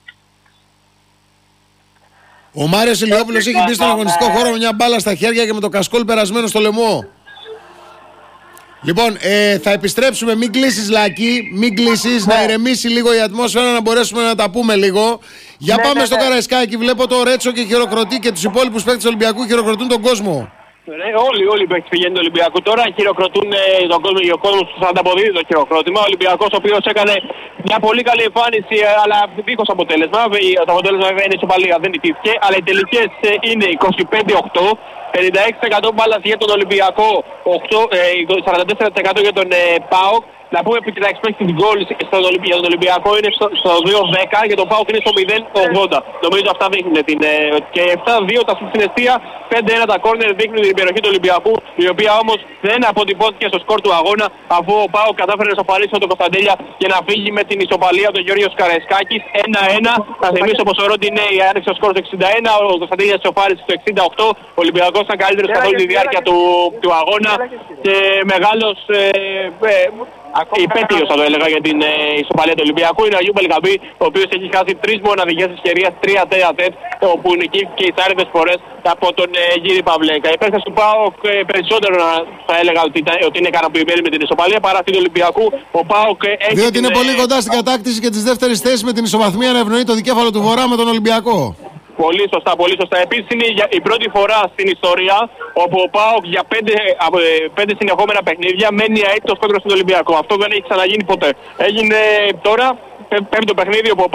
Ο Μάριος Ηλιόπουλος έχει μπει στον αγωνιστικό χώρο με μια μπάλα στα χέρια και με το κασκόλ περασμένο στο λαιμό. Λοιπόν, ε, θα επιστρέψουμε, μην κλείσεις Λάκη, μην κλείσεις, ναι. Να ηρεμήσει λίγο η ατμόσφαιρα, να μπορέσουμε να τα πούμε λίγο. Για ναι, πάμε ναι, στο ναι. Καραϊσκάκι, βλέπω το Ρέτσο και χειροκροτεί και τους υπόλοιπους παίκτες του Ολυμπιακού χειροκροτούν τον κόσμο. Ναι, όλοι, όλοι οι παίκτες πηγαίνουν του Ολυμπιακού τώρα, χειροκροτούν ε, τον κόσμο και ο κόσμος τους ανταποδίδει το χειροκρότημα. Ο Ολυμπιακός ο οποίος έκανε μια πολύ καλή εμφάνιση, ε, αλλά δίχως αποτέλεσμα. Το αποτέλεσμα βέβαια είναι ισοπαλία, δεν νικήθηκε, αλλά οι τελικές ε, είναι είκοσι πέντε οκτώ. πενήντα έξι τοις εκατό μπάλας για τον Ολυμπιακό, οκτώ, ε, σαράντα τέσσερα τοις εκατό για τον ε, ΠΑΟΚ. Να πούμε ότι τα expected goals στον Ολυμπιακό, τον Ολυμπιακό είναι στο, στο δύο δέκα και το ΠΑΟΚ είναι στο μηδέν ογδόντα. Νομίζω αυτά δείχνουν την, ε, και επτά δύο τα στην αιστεία, πέντε ένα τα κόρνερ δείχνουν την περιοχή του Ολυμπιακού, η οποία όμως δεν αποτυπώθηκε στο σκορ του αγώνα, αφού ο ΠΑΟΚ κατάφερε να σοφαρίσει τον Κωνσταντέλια και να φύγει με την ισοπαλία του Γιώργος Καραϊσκάκης ένα ένα. Να θυμίσω πως ο Ροντινέη άνοιξε το σκορ του εξήντα ένα, ο Κωνσταντέλιας σοφάρισε στο εξήντα οκτώ. Ο Ολυμπιακός ήταν καλύτερος καθ' όλη τη διάρκεια του, του αγώνα και μεγάλος ε, ε, υπέτειος θα το έλεγα για την ε, ισοπαλία του Ολυμπιακού είναι ο Αγίου Μπελγαμπή, ο οποίος έχει χάσει τρεις μοναδικές ευκαιρίες, τρία τέτα-τέτ, όπου νικήθηκε οι άριδες φορές από τον ε, Γύρι Παυλέκα. Οι παίκτες του ΠΑΟΚ ε, περισσότερο θα έλεγα ότι, ότι είναι ικανοποιημένοι με την ισοπαλία παρά αυτή του Ολυμπιακού. Ο ΠΑΟΚ ε, έχει. Διότι την, είναι ε, πολύ κοντά στην κατάκτηση και τις δεύτερες θέσεις με την ισοβαθμία να ευνοεί το δικέφαλο του Βορρά με τον Ολυμπιακό. Πολύ σωστά, πολύ σωστά. Επίσης είναι η πρώτη φορά στην ιστορία όπου ο ΠΑΟΚ για πέντε, πέντε συνεχόμενα παιχνίδια μένει αίτητος κόντρα στον Ολυμπιακό. Αυτό δεν έχει ξαναγίνει ποτέ. Έγινε τώρα πέμπτο παιχνίδι όπου ο ΠΑΟΚ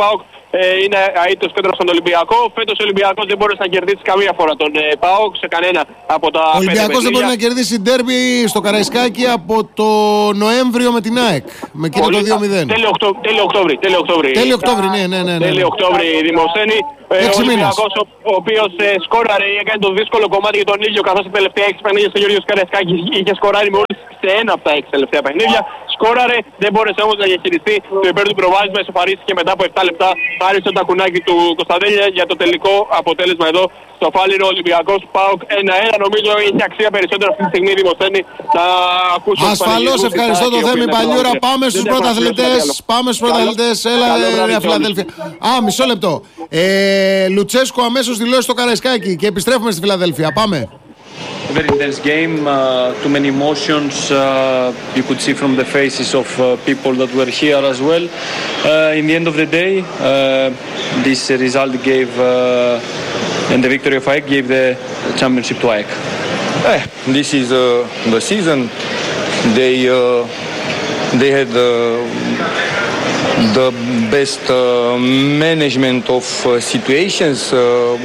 ε, είναι αίτητος κέντρο στον Ολυμπιακό. Φέτος ο Ολυμπιακός δεν μπορούσε να κερδίσει καμία φορά τον ε, ΠΑΟΚ σε κανένα από τα Ο Ολυμπιακός δεν μπορεί να κερδίσει ντέρμπι στο Καραϊσκάκι από το Νοέμβριο με την ΑΕΚ. Με εκείνο το δύο μηδέν. Τέλειο Οκτώβρη. Τέλειο Οκτώβρη, τέλειο Οκτώβρη, ναι, ναι, ναι, ναι. Τέλειο Οκτώβρη Δημοσθένη. Ε, ο Ολυμπιακός ο, ο οποίος ε, σκόραρε, έκανε το δύσκολο κομμάτι για τον ίδιο, καθώς τα τελευταία έξι παιχνίδια στο Γιώργος Καραϊσκάκη είχε σκοράρει μόλις σε ένα από τα έξι τελευταία παιχνίδια. Σκόραρε, δεν μπόρεσε όμως να διαχειριστεί το υπέρ του προβάδισμα, εσωφαρίστηκε μετά από επτά λεπτά, άρισε το τακουνάκι του Κωνσταντέλια για το τελικό αποτέλεσμα εδώ στο Φάληρο. Ολυμπιακός ΠΑΟΚ ένα ένα. Νομίζω έχει αξία περισσότερο αυτή τη στιγμή Δημοσθένη να ακούσουμε. Ασφαλώς, ευχαριστώ τον Θέμη Παλιούρα. Πάμε στους πρωταθλητές. Πάμε στους πρωταθλητές. Έλα, Νέα Φιλαδέλφια. Α, μισό λεπτό. Ε, Λουτσέσκο αμέσως δηλώσει στο Καραϊσκάκι και επιστρέφουμε στη Φιλαδέλφια. Πάμε. Very intense game, uh, too many emotions. Uh, you could see from the faces of uh, people that were here as well. Uh, in the end of the day, uh, this result gave, uh, and the victory of A E K gave the championship to A E K. Eh, this is uh, the season. They uh, they had uh, the best uh, management of uh, situations. Uh,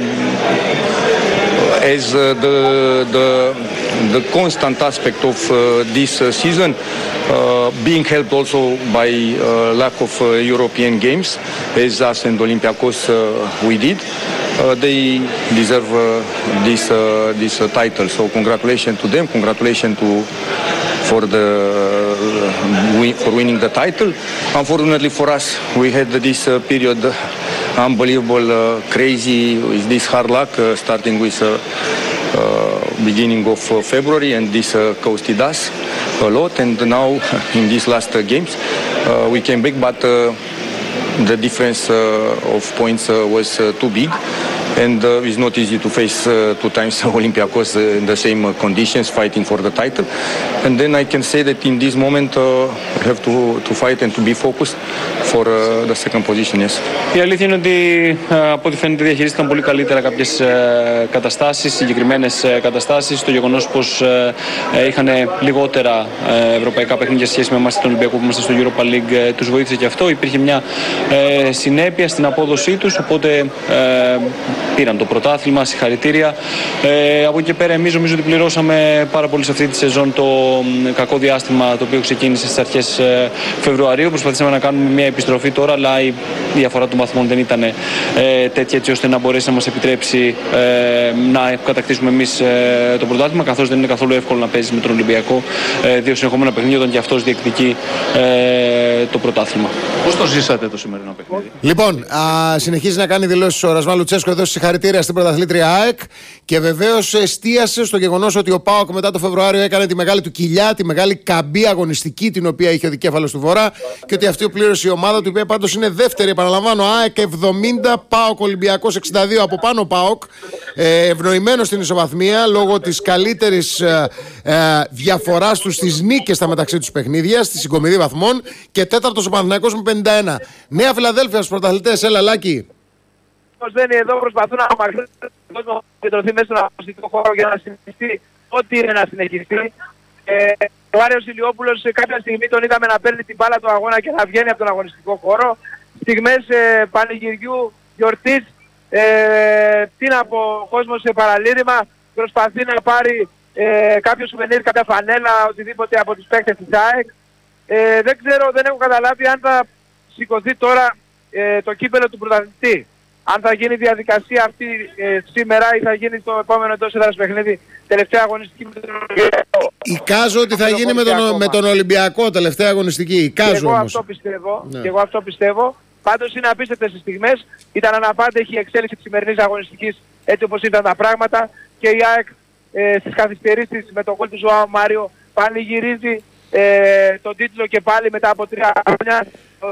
as uh, the, the, the constant aspect of uh, this uh, season, uh, being helped also by uh, lack of uh, European games, as us and Olympiacos uh, we did. Uh, they deserve uh, this, uh, this uh, title. So congratulations to them, congratulations to for the uh, win, for winning the title. Unfortunately for us, we had this uh, period uh, unbelievable, uh, crazy, with this hard luck, uh, starting with uh, uh, beginning of uh, February, and this uh, costed us a lot. And now in these last uh, games, uh, we came back, but uh, the difference uh, of points uh, was uh, too big. And uh, it's not easy to face uh, two times Olympiacos uh, in the same uh, conditions, fighting for the title. And then I can say that in this moment uh, we have to, to fight and to be focused for uh, the second position, yes. Η αλήθεια είναι ότι από ό,τι φαίνεται διαχειρίστηκαν πολύ καλύτερα κάποιες καταστάσεις, συγκεκριμένες καταστάσεις. Το γεγονός πως είχαν λιγότερα ευρωπαϊκά παιχνίδια σε σχέση με εμάς τον Ολυμπιακό που είμαστε στο Europa League τους βοήθησε και αυτό. Υπήρχε μια συνέπεια στην απόδοσή τους, οπότε πήραν το πρωτάθλημα, συγχαρητήρια. Ε, από εκεί και πέρα εμείς νομίζω ότι πληρώσαμε πάρα πολύ σε αυτή τη σεζόν το κακό διάστημα το οποίο ξεκίνησε στις αρχές Φεβρουαρίου. Προσπαθήσαμε να κάνουμε μια επιστροφή τώρα, αλλά η διαφορά των βαθμών δεν ήταν ε, τέτοια έτσι ώστε να μπορέσει να μας επιτρέψει ε, να κατακτήσουμε εμείς ε, το πρωτάθλημα, καθώς δεν είναι καθόλου εύκολο να παίζεις με τον Ολυμπιακό ε, δύο συνεχόμενα παιχνίδια όταν και αυτός διεκδικεί ε, το πρωτάθλημα. Πώς το ζήσατε το σημερινό παιχνίδι? Λοιπόν, α, συνεχίζει να κάνει δηλώσεις ο Ρασβάν Λουτσέσκο εδώ, συγχαρητήρια στην πρωταθλήτρια ΑΕΚ, και βεβαίως εστίασε στο γεγονός ότι ο ΠΑΟΚ μετά το Φεβρουάριο έκανε τη μεγάλη του κοιλιά, τη μεγάλη καμπή αγωνιστική την οποία είχε ο δικέφαλος του Βορρά, και ότι αυτή πλήρωσε η ομάδα του, η οποία πάντως είναι δεύτερη, επαναλαμβάνω, ΑΕΚ εβδομήντα, ΠΑΟΚ Ολυμπιακός εξήντα δύο, από πάνω ΠΑΟΚ, ε, ευνοημένο στην ισοβαθμία λόγω της καλύτερης ε, ε, διαφοράς τους στις νίκες στα μεταξύ τους παιχνίδια, στη συγκομιδή βαθμών, και τέταρτος ο Παναθηναϊκός με πενήντα ένα. Νέα Φιλαδέλφια στους πρωταθλητές, έλα Λάκη. Δεν είναι εδώ, προσπαθούν να απομακρύνουν τον κόσμο και τρωθεί μέσα στον αγωνιστικό χώρο για να συνεχιστεί ό,τι είναι να συνεχιστεί. Ε, ο Άριος Ηλιόπουλος σε κάποια στιγμή τον είδαμε να παίρνει την μπάλα του αγώνα και να βγαίνει από τον αγωνιστικό χώρο. Στιγμές ε, πανηγυριού, γιορτής, ε, τι να πω, ο κόσμος σε παραλήρημα προσπαθεί να πάρει ε, κάποιο σουβενίρ, κάποια φανέλα, οτιδήποτε από τους παίκτες της ΑΕΚ. Ε, δεν ξέρω, δεν έχω καταλάβει αν θα σηκωθεί τώρα ε, το κύπελο του πρωταθλητή. Αν θα γίνει η διαδικασία αυτή ε, σήμερα ή θα γίνει το επόμενο εντός έδρας παιχνίδι, τελευταία αγωνιστική με τον Ολυμπιακό. Εικάζω ότι θα γίνει με τον, με τον Ολυμπιακό, τελευταία αγωνιστική. Εικάζω εγώ όμως. Αυτό πιστεύω, ναι. Και εγώ αυτό πιστεύω. Πάντως είναι απίστευτες οι στιγμές. Ήταν αναπάντεχη η εξέλιξη της σημερινής αγωνιστικής έτσι όπως ήταν τα πράγματα. Και η ΑΕΚ ε, στις καθυστερήσεις με τον γκολ του Ζωάου Μάριο πανηγυρίζει ε, τον τίτλο και πάλι μετά από τρία χρόνια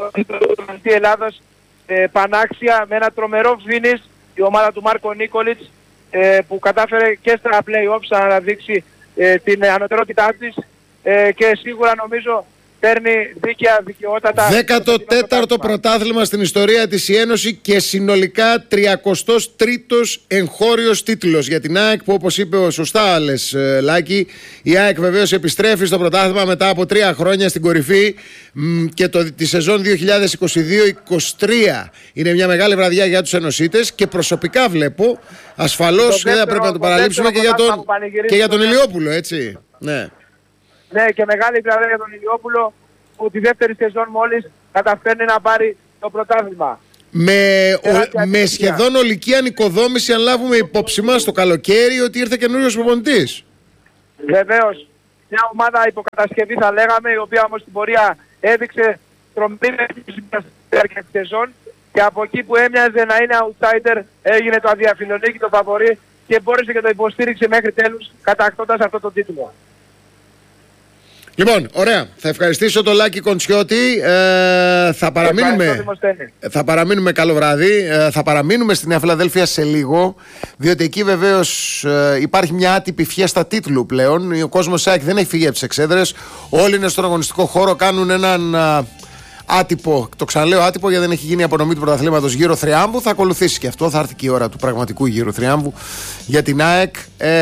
του Ελλάδας. Ε, πανάξια, με ένα τρομερό finish η ομάδα του Μάρκο Νίκολιτς ε, που κατάφερε και στα play-offs να αναδείξει ε, την ανωτερότητά της ε, και σίγουρα νομίζω παίρνει δίκαια, δικαιότατα. δέκατο τέταρτο πρωτάθλημα στην ιστορία της η Ένωση και συνολικά τριακοστός τρίτος εγχώριος τίτλος για την ΑΕΚ, που όπως είπε ο σωστά λες Λάκη, η ΑΕΚ βεβαίως επιστρέφει στο πρωτάθλημα μετά από τρία χρόνια στην κορυφή και το, τη σεζόν δύο χιλιάδες είκοσι δύο είκοσι τρία είναι μια μεγάλη βραδιά για τους ενωσίτες και προσωπικά βλέπω ασφαλώς δεν πρέπει να το παραλείψουμε και για τον, και για τον Ηλιόπουλο, έτσι. Ναι. Ναι, και μεγάλη βραδιά για τον Ηλιόπουλο που τη δεύτερη σεζόν μόλις καταφέρνει να πάρει το πρωτάθλημα. Με, ο, με σχεδόν ολική ανοικοδόμηση, αν λάβουμε υπόψη μας το καλοκαίρι ότι ήρθε καινούριος προπονητής. Βεβαίως. Μια ομάδα υποκατασκευή θα λέγαμε, η οποία όμως στην πορεία έδειξε τρομερή διάρκεια τη σεζόν και από εκεί που έμοιαζε να είναι outsider έγινε το αδιαφιλονίκη, το φαβορί και μπόρεσε και το υποστήριξε μέχρι τέλους κατακτώντας αυτό το τίτλο. Λοιπόν, ωραία. Θα ευχαριστήσω τον Λάκη Κοντσιώτη. Ε, θα, παραμείνουμε, θα παραμείνουμε καλό βράδυ. Ε, θα παραμείνουμε στη Νέα Φιλαδέλφια σε λίγο, διότι εκεί βεβαίως ε, υπάρχει μια άτυπη φιέστα τίτλου πλέον. Ο κόσμος ΣΑΕΚ δεν έχει φύγει από τις εξέδρες. Όλοι είναι στον αγωνιστικό χώρο, κάνουν έναν α, άτυπο, το ξαναλέω άτυπο γιατί δεν έχει γίνει η απονομή του πρωταθλήματος γύρω θριάμβου. Θα ακολουθήσει και αυτό, θα έρθει και η ώρα του πραγματικού γύρου θριάμβου για την ΑΕΚ.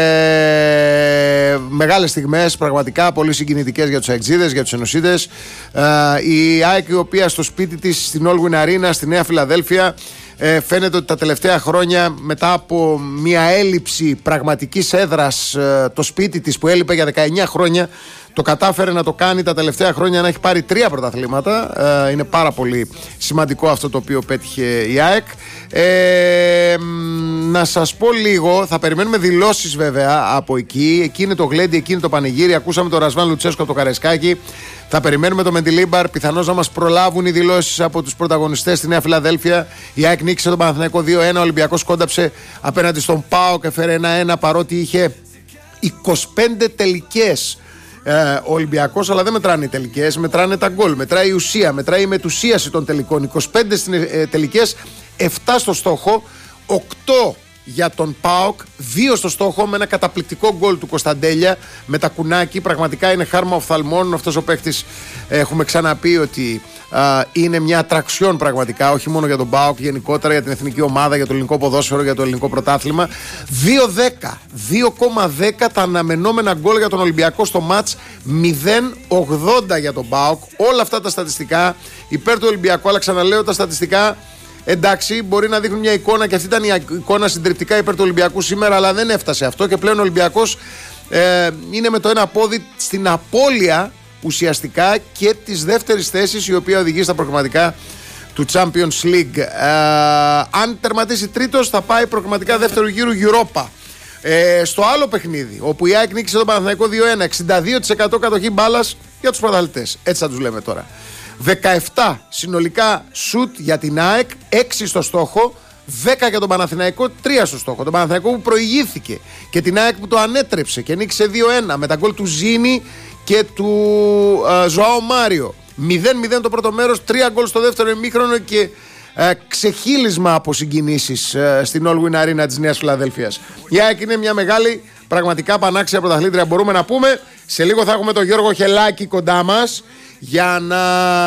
Ε, μεγάλες στιγμές, πραγματικά πολύ συγκινητικές για τους αεξίδες, για τους ενωσίδες. Ε, η ΑΕΚ, η οποία στο σπίτι της, στην Allwyn Arena, στη Νέα Φιλαδέλφια, ε, φαίνεται ότι τα τελευταία χρόνια, μετά από μια έλλειψη πραγματικής έδρας, ε, το σπίτι της που έλειπε για δεκαεννιά χρόνια, το κατάφερε να το κάνει τα τελευταία χρόνια, να έχει πάρει τρία πρωταθλήματα. Ε, είναι πάρα πολύ σημαντικό αυτό το οποίο πέτυχε η ΑΕΚ. Ε, να σας πω λίγο, θα περιμένουμε δηλώσεις βέβαια από εκεί. Εκεί είναι το γλέντι, εκεί είναι το πανηγύρι. Ακούσαμε τον Ρασβάν Λουτσέσκο από το Καραϊσκάκι. Θα περιμένουμε το Μεντιλίμπαρ. Πιθανώς να μας προλάβουν οι δηλώσεις από τους πρωταγωνιστές στη Νέα Φιλαδέλφια. Η ΑΕΚ νίκησε τον Παναθηναϊκό δύο ένα. Ο Ολυμπιακός κόνταψε απέναντι στον ΠΑΟΚ και έφερε ένα ένα, παρότι είχε είκοσι πέντε τελικές. Ε, ο Ολυμπιακός, αλλά δεν μετράνε οι τελικές, μετράνε τα γκολ, μετράει η ουσία, μετράει η μετουσίαση των τελικών. είκοσι πέντε στις ε, τελικές, επτά στο στόχο, οκτώ για τον ΠΑΟΚ, δύο στο στόχο με ένα καταπληκτικό γκολ του Κωνσταντέλια με τα κουνάκι. Πραγματικά είναι χάρμα οφθαλμών. Αυτός ο παίκτης, έχουμε ξαναπεί ότι α, είναι μια ατραξιόν πραγματικά, όχι μόνο για τον ΠΑΟΚ, γενικότερα για την εθνική ομάδα, για το ελληνικό ποδόσφαιρο, για το ελληνικό πρωτάθλημα. δύο δέκα, δύο κόμμα δέκα τα αναμενόμενα γκολ για τον Ολυμπιακό στο μάτς, μηδέν ογδόντα για τον ΠΑΟΚ. Όλα αυτά τα στατιστικά υπέρ του Ολυμπιακού, αλλά ξαναλέω, τα στατιστικά, εντάξει, μπορεί να δείχνουν μια εικόνα και αυτή ήταν η εικόνα συντριπτικά υπέρ του Ολυμπιακού σήμερα, αλλά δεν έφτασε αυτό και πλέον ο Ολυμπιακός ε, είναι με το ένα πόδι στην απώλεια ουσιαστικά και της δεύτερης θέσης, η οποία οδηγεί στα προκριματικά του Champions League. Ε, αν τερματίσει τρίτος, θα πάει προκριματικά δεύτερο γύρου Europa. Ε, στο άλλο παιχνίδι, όπου η ΑΕΚ νίκησε τον Παναθηναϊκό δύο ένα, εξήντα δύο τοις εκατό κατοχή μπάλας για τους πρωταθλητές. Έτσι θα τους λέμε τώρα. δεκαεπτά συνολικά σουτ για την ΑΕΚ, έξι στο στόχο, δέκα για τον Παναθηναϊκό, τρία στο στόχο. Τον Παναθηναϊκό που προηγήθηκε και την ΑΕΚ που το ανέτρεψε και νίκησε δύο ένα με τα γκολ του Ζήνη και του uh, Ζωάο Μάριο. μηδέν μηδέν το πρώτο μέρος, τρία γκολ στο δεύτερο ημίχρονο και uh, ξεχύλισμα από συγκινήσεις uh, στην Allwyn Arena της Νέας Φιλαδέλφειας. Η ΑΕΚ είναι μια μεγάλη, πραγματικά πανάξια πρωταθλήτρια, μπορούμε να πούμε. Σε λίγο θα έχουμε τον Γιώργο Χελάκη κοντά μας για να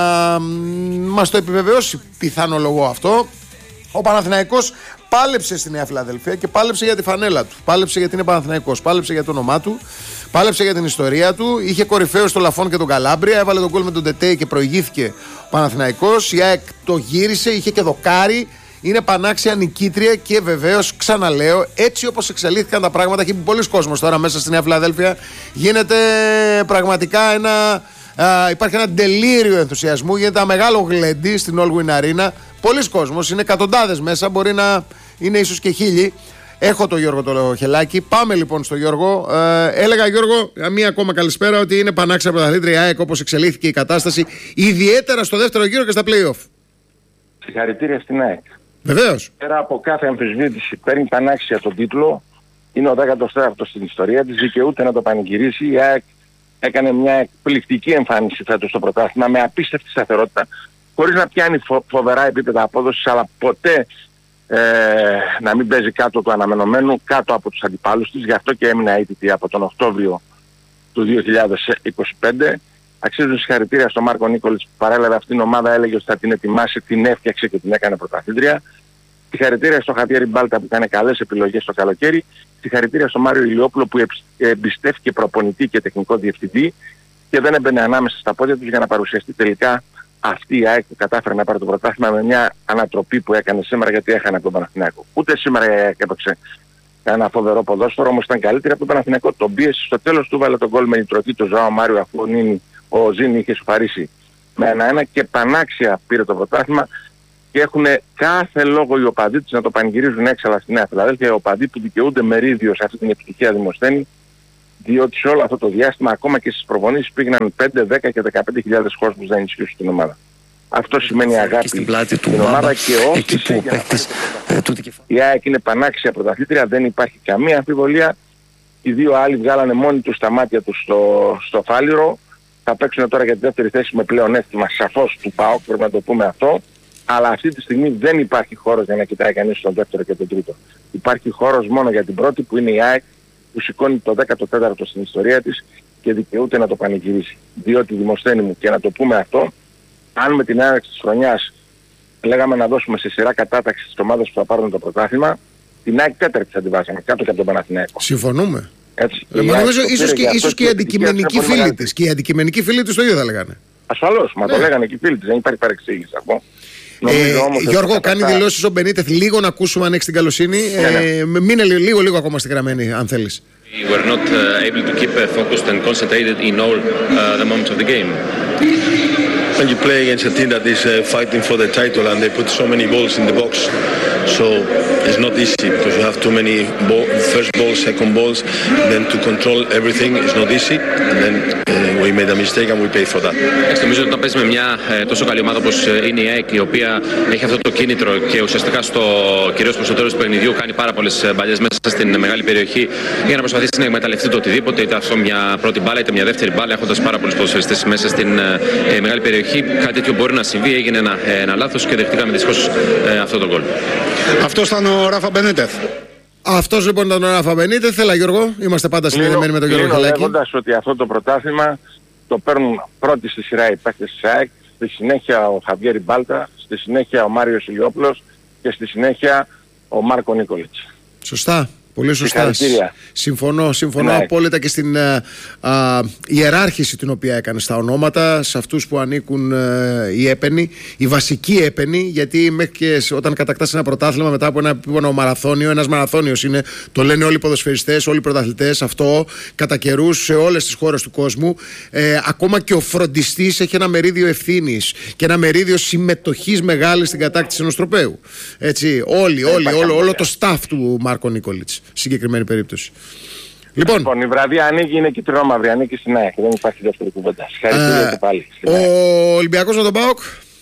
μας το επιβεβαιώσει, πιθανολογώ αυτό. Ο Παναθηναϊκός πάλεψε στη Νέα Φιλαδέλφια και πάλεψε για τη φανέλα του. Πάλεψε γιατί είναι Παναθηναϊκός, πάλεψε για το όνομά του, πάλεψε για την ιστορία του. Είχε κορυφαίο στο Λαφόν και τον Καλάμπρια, έβαλε τον γκολ με τον Τετέι και προηγήθηκε ο Παναθηναϊκός. Η ΑΕΚ το γύρισε, είχε και δοκάρι. Είναι πανάξια νικήτρια και βεβαίως, ξαναλέω, έτσι όπως εξελίχθηκαν τα πράγματα, έχει πολλοί κόσμος τώρα μέσα στη Νέα Φιλαδέλφια, γίνεται πραγματικά ένα. Uh, υπάρχει ένα τελείριο ενθουσιασμού, γίνεται ένα μεγάλο γλέντι στην Allwyn Arena. Πολλοί κόσμος, είναι εκατοντάδες μέσα, μπορεί να είναι ίσως και χίλιοι. Έχω τον Γιώργο το Χελάκη. Πάμε λοιπόν στο Γιώργο. Uh, έλεγα, Γιώργο, μία ακόμα καλησπέρα, ότι είναι πανάξια πρωταθλήτρια ΑΕΚ όπως εξελίχθηκε η κατάσταση, ιδιαίτερα στο δεύτερο γύρο και στα play-off. Συγχαρητήρια στην ΑΕΚ. Βεβαίως. Πέρα από κάθε αμφισβήτηση, παίρνει πανάξια τον τίτλο. Είναι ο δέκατος τέταρτος στην ιστορία της, δικαιούται να το πανηγυρίσει. Η ΑΕΚ έκανε μια εκπληκτική εμφάνιση φέτος στο πρωτάθλημα με απίστευτη σταθερότητα, χωρίς να πιάνει φο- φοβερά επίπεδα απόδοσης, αλλά ποτέ ε, να μην παίζει κάτω του αναμενωμένου, κάτω από τους αντιπάλους της. Γι' αυτό και έμεινε αίτητη από τον Οκτώβριο του δύο χιλιάδες είκοσι πέντε. Αξίζουν συγχαρητήρια στον Μάρκο Νίκολιτς που παρέλαβε αυτήν την ομάδα, έλεγε ότι θα την ετοιμάσει, την έφτιαξε και την έκανε πρωταθλήτρια. Συγχαρητήρια στον Χαβιέρ Μπάλτα που έκανε καλές επιλογές το καλοκαίρι. Συγχαρητήρια στον Μάριο Ηλιόπουλο που εμπιστεύτηκε προπονητή και τεχνικό διευθυντή και δεν έμπαινε ανάμεσα στα πόδια τους για να παρουσιαστεί τελικά αυτή η ΑΕΚ που κατάφερε να πάρει το πρωτάθλημα με μια ανατροπή που έκανε σήμερα, γιατί έχανε από τον Παναθηναϊκό. Ούτε σήμερα η ΑΕΚ έπαιξε ένα φοβερό ποδόσφαιρο, όμως ήταν καλύτερη από τον Παναθηναϊκό. Τον πίεση στο τέλος του, βάλε τον γκολ με νητροτή το Ζωάο Μάριο, αφού ο, Νίνη, ο Ζήνη είχε σουφαρίσει με ένα-ένα και πανάξια πήρε το πρωτάθλημα. Και έχουν κάθε λόγο οι οπαδοί τους να το πανηγυρίζουν έξαλα στη Νέα Φιλαδέλφια, οι οπαδοί που δικαιούνται μερίδιο σε αυτή την επιτυχία Δημοσθένη, διότι σε όλο αυτό το διάστημα, ακόμα και στις προπονήσεις, πήγαιναν πέντε, δέκα και δεκαπέντε χιλιάδες κόσμους να ενισχύσουν την ομάδα. Αυτό σημαίνει αγάπη στην ομάδα και όθηση για να πάρει. Η ΑΕΚ είναι πανάξια πρωταθλήτρια, δεν υπάρχει καμία αμφιβολία. Οι δύο άλλοι βγάλανε μόνοι τους τα μάτια τους στο, στο φάληρο. Θα παίξουν τώρα για τη δεύτερη θέση με πλεονέκτημα σαφώς του ΠΑΟΚ, πρέπει να το πούμε αυτό. Αλλά αυτή τη στιγμή δεν υπάρχει χώρος για να κοιτάει κανείς τον δεύτερο και τον τρίτο. Υπάρχει χώρος μόνο για την πρώτη που είναι η ΑΕΚ, που σηκώνει το δέκατο τέταρτο στην ιστορία της και δικαιούται να το πανηγυρίσει. Διότι Δημοσθένη μου, και να το πούμε αυτό, αν με την έναρξη της χρονιάς λέγαμε να δώσουμε σε σειρά κατάταξη στις ομάδες που θα πάρουν το πρωτάθλημα, την ΑΕΚ τέταρτη θα την βάζαμε κάτω και από τον Παναθηναϊκό. Συμφωνούμε. Έτσι, ε, νομίζω ίσως και, ίσως και οι αντικειμενικοί φίλοι της. Και οι αντικειμενικοί φίλοι της το ίδιο θα λέγανε. Ασφαλώς, μα ναι. Το λέγανε και οι φίλοι της, δεν υπάρχει παρεξήγηση αυτό. Ε, Γιώργο, κάνει δηλώσεις ο Μπενίτεθ. Λίγο να ακούσουμε αν έχεις την καλοσύνη. Ναι, ναι. Ε, μείνε λίγο, λίγο ακόμα στη γραμμένη, αν θέλεις. We were not uh, able to keep uh, focused and concentrated in all uh, the moments of the game. When you play against a team that is uh, fighting for the title and they put so many balls in the box, so it's not easy because you have too many ball, first balls, second balls, then to control everything is not easy, and then uh, we made a mistake and we paid for that. Νομίζω ότι όταν παίζει με μια ε, τόσο καλή ομάδα όπως είναι η ΑΕΚ, η οποία έχει αυτό το κίνητρο και ουσιαστικά στο κυρίως προς το τέλος του παιχνιδιού κάνει πάρα πολλές μπαλιές μέσα στην μεγάλη περιοχή για να προσπαθήσει να εκμεταλλευτεί το οτιδήποτε, είτε αυτό μια πρώτη μπάλα είτε μια δεύτερη μπάλα, έχοντας πάρα πολλούς ποδοσφαιριστές μέσα στην ε, μεγάλη περιοχή. Κάτι τέτοιο μπορεί να συμβεί, έγινε ένα, ένα λάθος και δεχτήκαμε δυστυχώς ε, αυτό το γκολ. Αυτός ήταν ο Ράφα Μπενίτεθ. Αυτός λοιπόν ήταν ο Ράφα Μπενίτεθ. Έλα Γιώργο, είμαστε πάντα συνδεδεμένοι με τον Γιώργο Χαλάκη. Λέγοντας ότι αυτό το πρωτάθλημα το παίρνουν πρώτη στη σειρά οι παίκτες της ΑΕΚ, στη συνέχεια ο Χαβιέρ Μπάλτα, στη συνέχεια ο Μάριος Ηλιόπουλος και στη συνέχεια ο Μάρκο Νίκολιτς. Σωστά. Πολύ σωστά. Συμφωνώ, συμφωνώ ναι. απόλυτα και στην α, α, ιεράρχηση την οποία έκανε στα ονόματα, σε αυτούς που ανήκουν α, οι έπαινοι, οι βασικοί έπαινοι, γιατί μέχρι και όταν κατακτάς ένα πρωτάθλημα μετά από ένα επίπονο μαραθώνιο, ένας μαραθώνιος είναι, το λένε όλοι οι ποδοσφαιριστές, όλοι οι πρωταθλητές, αυτό κατά καιρούς σε όλες τις χώρες του κόσμου. Ε, ακόμα και ο φροντιστής έχει ένα μερίδιο ευθύνης και ένα μερίδιο συμμετοχής μεγάλη στην κατάκτηση ενός τροπαίου. Έτσι, όλοι, όλοι, όλο, όλο το staff του Μάρκο Νίκολιτς. Συγκεκριμένη περίπτωση. Λοιπόν, λοιπόν η βραδιά ανοίγει, είναι κυτρινόμαυρη, ανήκει στην ΑΕΚ. Δεν υπάρχει δεύτερη κουβέντα. Συγχαρητήρια και πάλι. Ο Ολυμπιακός με τον ΠΑΟΚ.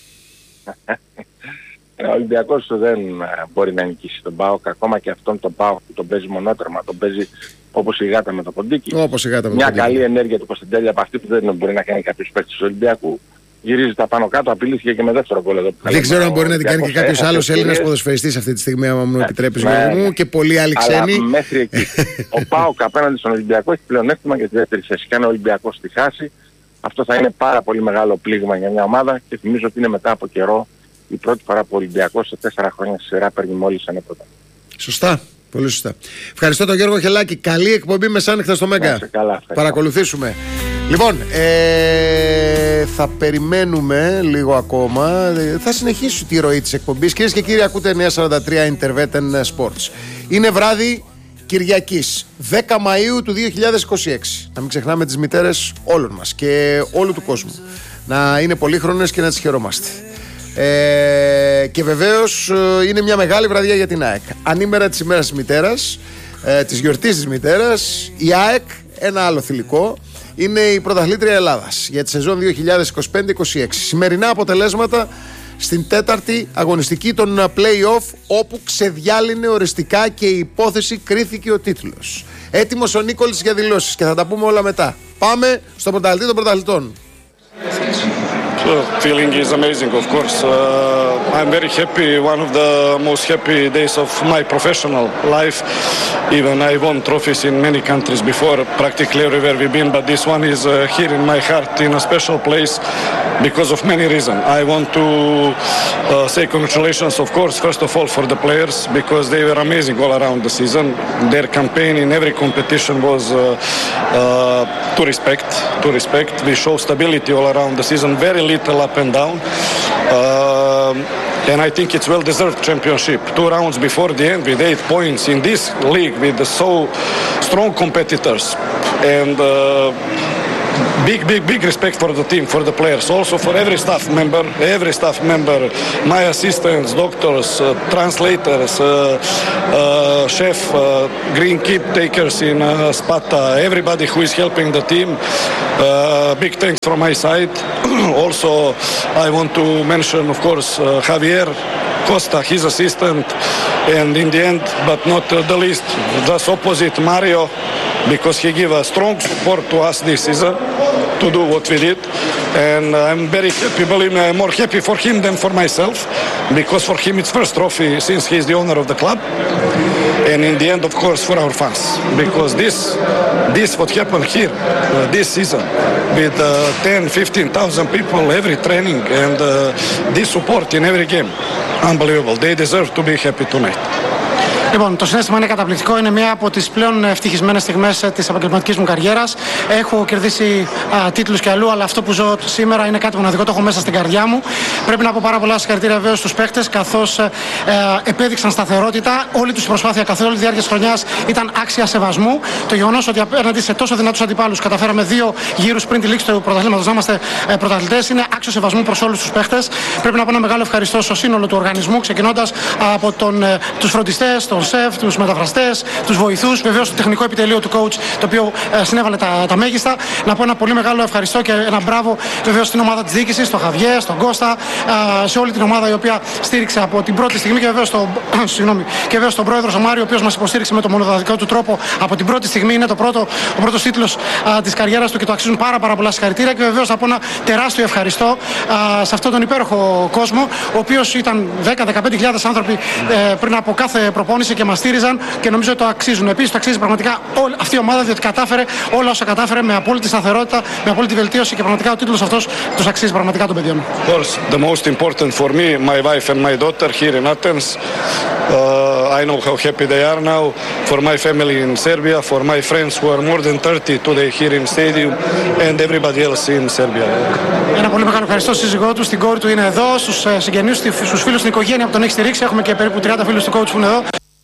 Ο Ολυμπιακός δεν μπορεί να νικήσει τον ΠΑΟΚ. Ακόμα και αυτόν τον ΠΑΟΚ που τον παίζει μονότερμα, τον παίζει όπως η γάτα με το ποντίκι. Όπως η γάτα με το Μια ποντίκι. καλή ενέργεια του Κωνσταντέλη από αυτή που δεν μπορεί να κάνει κάποιος παίκτης του Ολυμπιακού. Γυρίζει τα πάνω κάτω, απειλήθηκε και με δεύτερο γκολ εδώ. Δεν ξέρω αν μπορεί να την κάνει και κάποιος άλλος Έλληνας ποδοσφαιριστής αυτή τη στιγμή, άμα μου επιτρέπεις, Γιώργο μου, και πολλοί άλλοι ξένοι. Αλλά μέχρι εκεί. Ο ΠΑΟΚ απέναντι στον Ολυμπιακό έχει πλεονέκτημα για τη δεύτερη θέση. Και αν ο Ολυμπιακός τη χάσει, αυτό θα είναι πάρα πολύ μεγάλο πλήγμα για μια ομάδα και θυμίζω ότι είναι μετά από καιρό η πρώτη φορά που ο Ολυμπιακός σε τέσσερα χρόνια στη σειρά παίρνει μόλις ένα πρωτάθλημα. Σωστά. Πολύ σωστά. Ευχαριστώ τον Γιώργο Χελάκη. Καλή εκπομπή μεσάνυχτα στο Μέγκα. Καλά, παρακολουθήσουμε. Λοιπόν, ε, θα περιμένουμε λίγο ακόμα. Θα συνεχίσω τη ροή της εκπομπής. Κυρίες και κύριοι, ακούτε εννιακόσια σαράντα τρία Intervetten Sports. Είναι βράδυ Κυριακής, δέκα Μαΐου του δύο χιλιάδες είκοσι έξι. Να μην ξεχνάμε τις μητέρες όλων μας και όλου του κόσμου. Να είναι πολύχρονες και να τις χαιρόμαστε. Ε, και βεβαίως είναι μια μεγάλη βραδιά για την ΑΕΚ. Ανήμερα της ημέρας της μητέρας, ε, της γιορτής της μητέρας, η ΑΕΚ, ένα άλλο θηλυκό, είναι η πρωταθλήτρια Ελλάδας για τη σεζόν δύο χιλιάδες είκοσι πέντε είκοσι έξι. Σημερινά αποτελέσματα στην τέταρτη αγωνιστική των play-off, όπου ξεδιάλυνε οριστικά και η υπόθεση κρίθηκε ο τίτλος. Έτοιμος ο Νίκολης για δηλώσεις και θα τα πούμε όλα μετά. Πάμε στον πρωταθλητή των πρωταθλητών. The feeling is amazing, of course. Uh, I'm very happy, one of the most happy days of my professional life. Even I won trophies in many countries before, practically everywhere we've been, but this one is uh, here in my heart in a special place because of many reasons. I want to uh, say congratulations, of course, first of all for the players, because they were amazing all around the season. Their campaign in every competition was uh, uh, to respect, to respect. We show stability all around the season, very little up and down. Uh, and I think it's well-deserved championship. Two rounds before the end with eight points in this league with the so strong competitors. And uh, Big, big, big respect for the team, for the players, also for every staff member, every staff member, my assistants, doctors, uh, translators, uh, uh, chef, uh, green keep takers in uh, Sparta, everybody who is helping the team. Uh, big thanks from my side. Also, I want to mention, of course, uh, Javier Costa, his assistant, and in the end, but not uh, the least, just opposite, Mario, because he gave a strong support to us this season to do what we did. And I'm very happy, believe me, I'm more happy for him than for myself, because for him it's first trophy since he's the owner of the club. And in the end, of course, for our fans, because this, this what happened here uh, this season with uh, ten, fifteen thousand people every training and uh, this support in every game, unbelievable. They deserve to be happy tonight. Λοιπόν, το συναίσθημα είναι καταπληκτικό. Είναι μία από τις πλέον ευτυχισμένες στιγμές της επαγγελματικής μου καριέρας. Έχω κερδίσει α, τίτλους και αλλού, αλλά αυτό που ζω σήμερα είναι κάτι μοναδικό. Το έχω μέσα στην καρδιά μου. Πρέπει να πω πάρα πολλά συγχαρητήρια βεβαίως στους παίκτες, καθώς ε, επέδειξαν σταθερότητα. Όλη τους προσπάθεια καθ' όλη τη διάρκεια της χρονιάς ήταν άξια σεβασμού. Το γεγονός ότι απέναντι σε τόσο δυνατούς αντιπάλους καταφέραμε δύο γύρους πριν τη λήξη του πρωταθλήματος να είμαστε ε, πρωταθλητές είναι άξιο σεβασμού προς όλους τους παίκτες. Πρέπει να πω ένα μεγάλο ευχαριστώ στο σύνολο του οργανισμού, ξεκινώντας από τον, ε, τους φροντιστές, τον σεφ, τους μεταφραστές, τους βοηθούς, βεβαίως το τεχνικό επιτελείο του coach, το οποίο ε, συνέβαλε τα, τα μέγιστα. Να πω ένα πολύ μεγάλο ευχαριστώ και ένα μπράβο βεβαίως στην ομάδα της διοίκησης, στον Χαβιέ, στον Κώστα, ε, σε όλη την ομάδα η οποία στήριξε από την πρώτη στιγμή και βεβαίως στον το πρόεδρο ο Μάριο, ο οποίος μας υποστήριξε με το μονοδοτικό του τρόπο από την πρώτη στιγμή. Είναι το πρώτο, ο πρώτος τίτλος ε, της καριέρας του και το αξίζουν πάρα, πάρα πολλά συγχαρητήρια. Και βεβαίως να πω ένα τεράστιο ευχαριστώ ε, σε αυτόν τον υπέροχο κόσμο, ο οποίος ήταν δέκα με δεκαπέντε χιλιάδες άνθρωποι ε, πριν από κάθε προπόνηση και μας στήριζαν και νομίζω το αξίζουν. Επίσης το αξίζει πραγματικά όλη αυτή η ομάδα, διότι κατάφερε όλα όσα κατάφερε με απόλυτη σταθερότητα, με απόλυτη βελτίωση και πραγματικά ο τίτλος αυτός τους αξίζει πραγματικά των παιδιών. Of course, the most important for me, my wife and my daughter here in Athens. Uh, I know how happy they are now. For my family in Serbia, for my friends who are more than thirty today here in stadium, and everybody else in Serbia. Ένα πολύ μεγάλο ευχαριστώ στη σύζυγό του, στην κόρη του είναι εδώ, στους συγγενείς, στους φίλους, στην οικογένεια που τον έχει στηρίξει. Έχουμε και περίπου τριάντα φίλους του coach που είναι εδώ.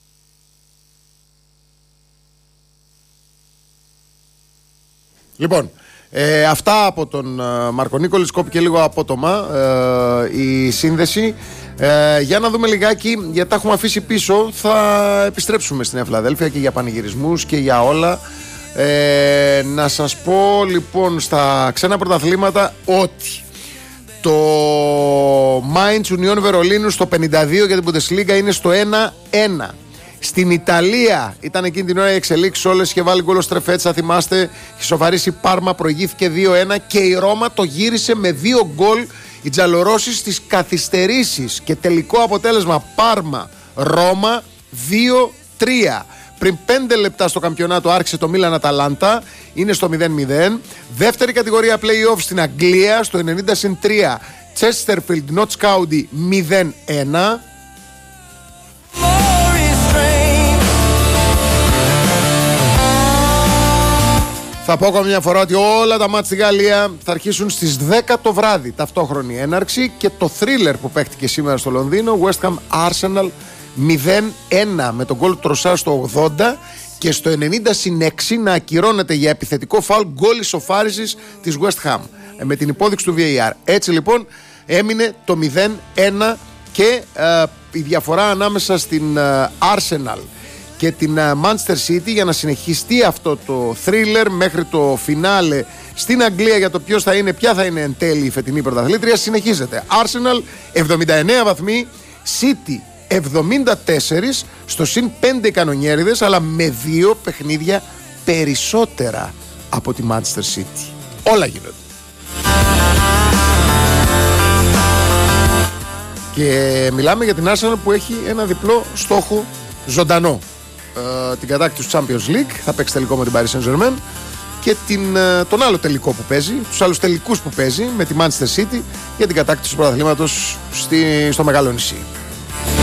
Λοιπόν, ε, αυτά από τον ε, Μάρκο Νίκολιτς, κόπηκε λίγο απότομα ε, η σύνδεση. Ε, για να δούμε λιγάκι, γιατί τα έχουμε αφήσει πίσω. Θα επιστρέψουμε στην Νέα Φιλαδέλφια και για πανηγυρισμούς και για όλα. Ε, να σας πω λοιπόν στα ξένα πρωταθλήματα ότι το Mainz Union Βερολίνου στο πενήντα δύο για την Bundesliga είναι στο ένα ένα. Στην Ιταλία ήταν εκείνη την ώρα οι εξελίξεις όλες, είχε βάλει γκολ ο Στρεφέτς, θα θυμάστε, είχε σοφαρίσει η Πάρμα, προηγήθηκε δύο ένα και η Ρώμα το γύρισε με δύο γκολ, οι Τζαλορώσοι στις καθυστερήσεις και τελικό αποτέλεσμα Πάρμα Ρώμα δύο τρία. Πριν πέντε λεπτά στο καμπιονάτο άρχισε το Μίλαν Αταλάντα, είναι στο μηδέν μηδέν. Δεύτερη κατηγορία play-off στην Αγγλία, στο ενενήντα συν τρία, Chesterfield Notts County μηδέν ένα. Θα πω ακόμη μια φορά ότι όλα τα μάτς στη Γαλλία θα αρχίσουν στις δέκα το βράδυ, ταυτόχρονη έναρξη, και το thriller που παίχτηκε σήμερα στο Λονδίνο, West Ham Arsenal μηδέν ένα, με τον γκολ του Τροσάρ στο ογδόντα και στο ενενήντα συν έξι να ακυρώνεται για επιθετικό φάουλ γκολ ισοφάρισης της West Ham με την υπόδειξη του βι έι αρ. Έτσι λοιπόν έμεινε το μηδέν ένα και ε, η διαφορά ανάμεσα στην ε, Arsenal και την Manchester City για να συνεχιστεί αυτό το thriller μέχρι το φινάλε στην Αγγλία για το ποιος θα είναι, ποια θα είναι εν τέλει η φετινή πρωταθλήτρια συνεχίζεται. Arsenal εβδομήντα εννέα βαθμοί, City εβδομήντα τέσσερα, στο συν πέντε οι κανονιέριδες, αλλά με δύο παιχνίδια περισσότερα από τη Manchester City. Όλα γίνονται. Και μιλάμε για την Arsenal που έχει ένα διπλό στόχο ζωντανό. Ε, την κατάκτηση του Champions League, θα παίξει τελικό με την Paris Saint-Germain, και την, τον άλλο τελικό που παίζει, τους άλλους τελικούς που παίζει με τη Manchester City για την κατάκτηση του πρωταθλήματος στο Μεγάλο Νησί.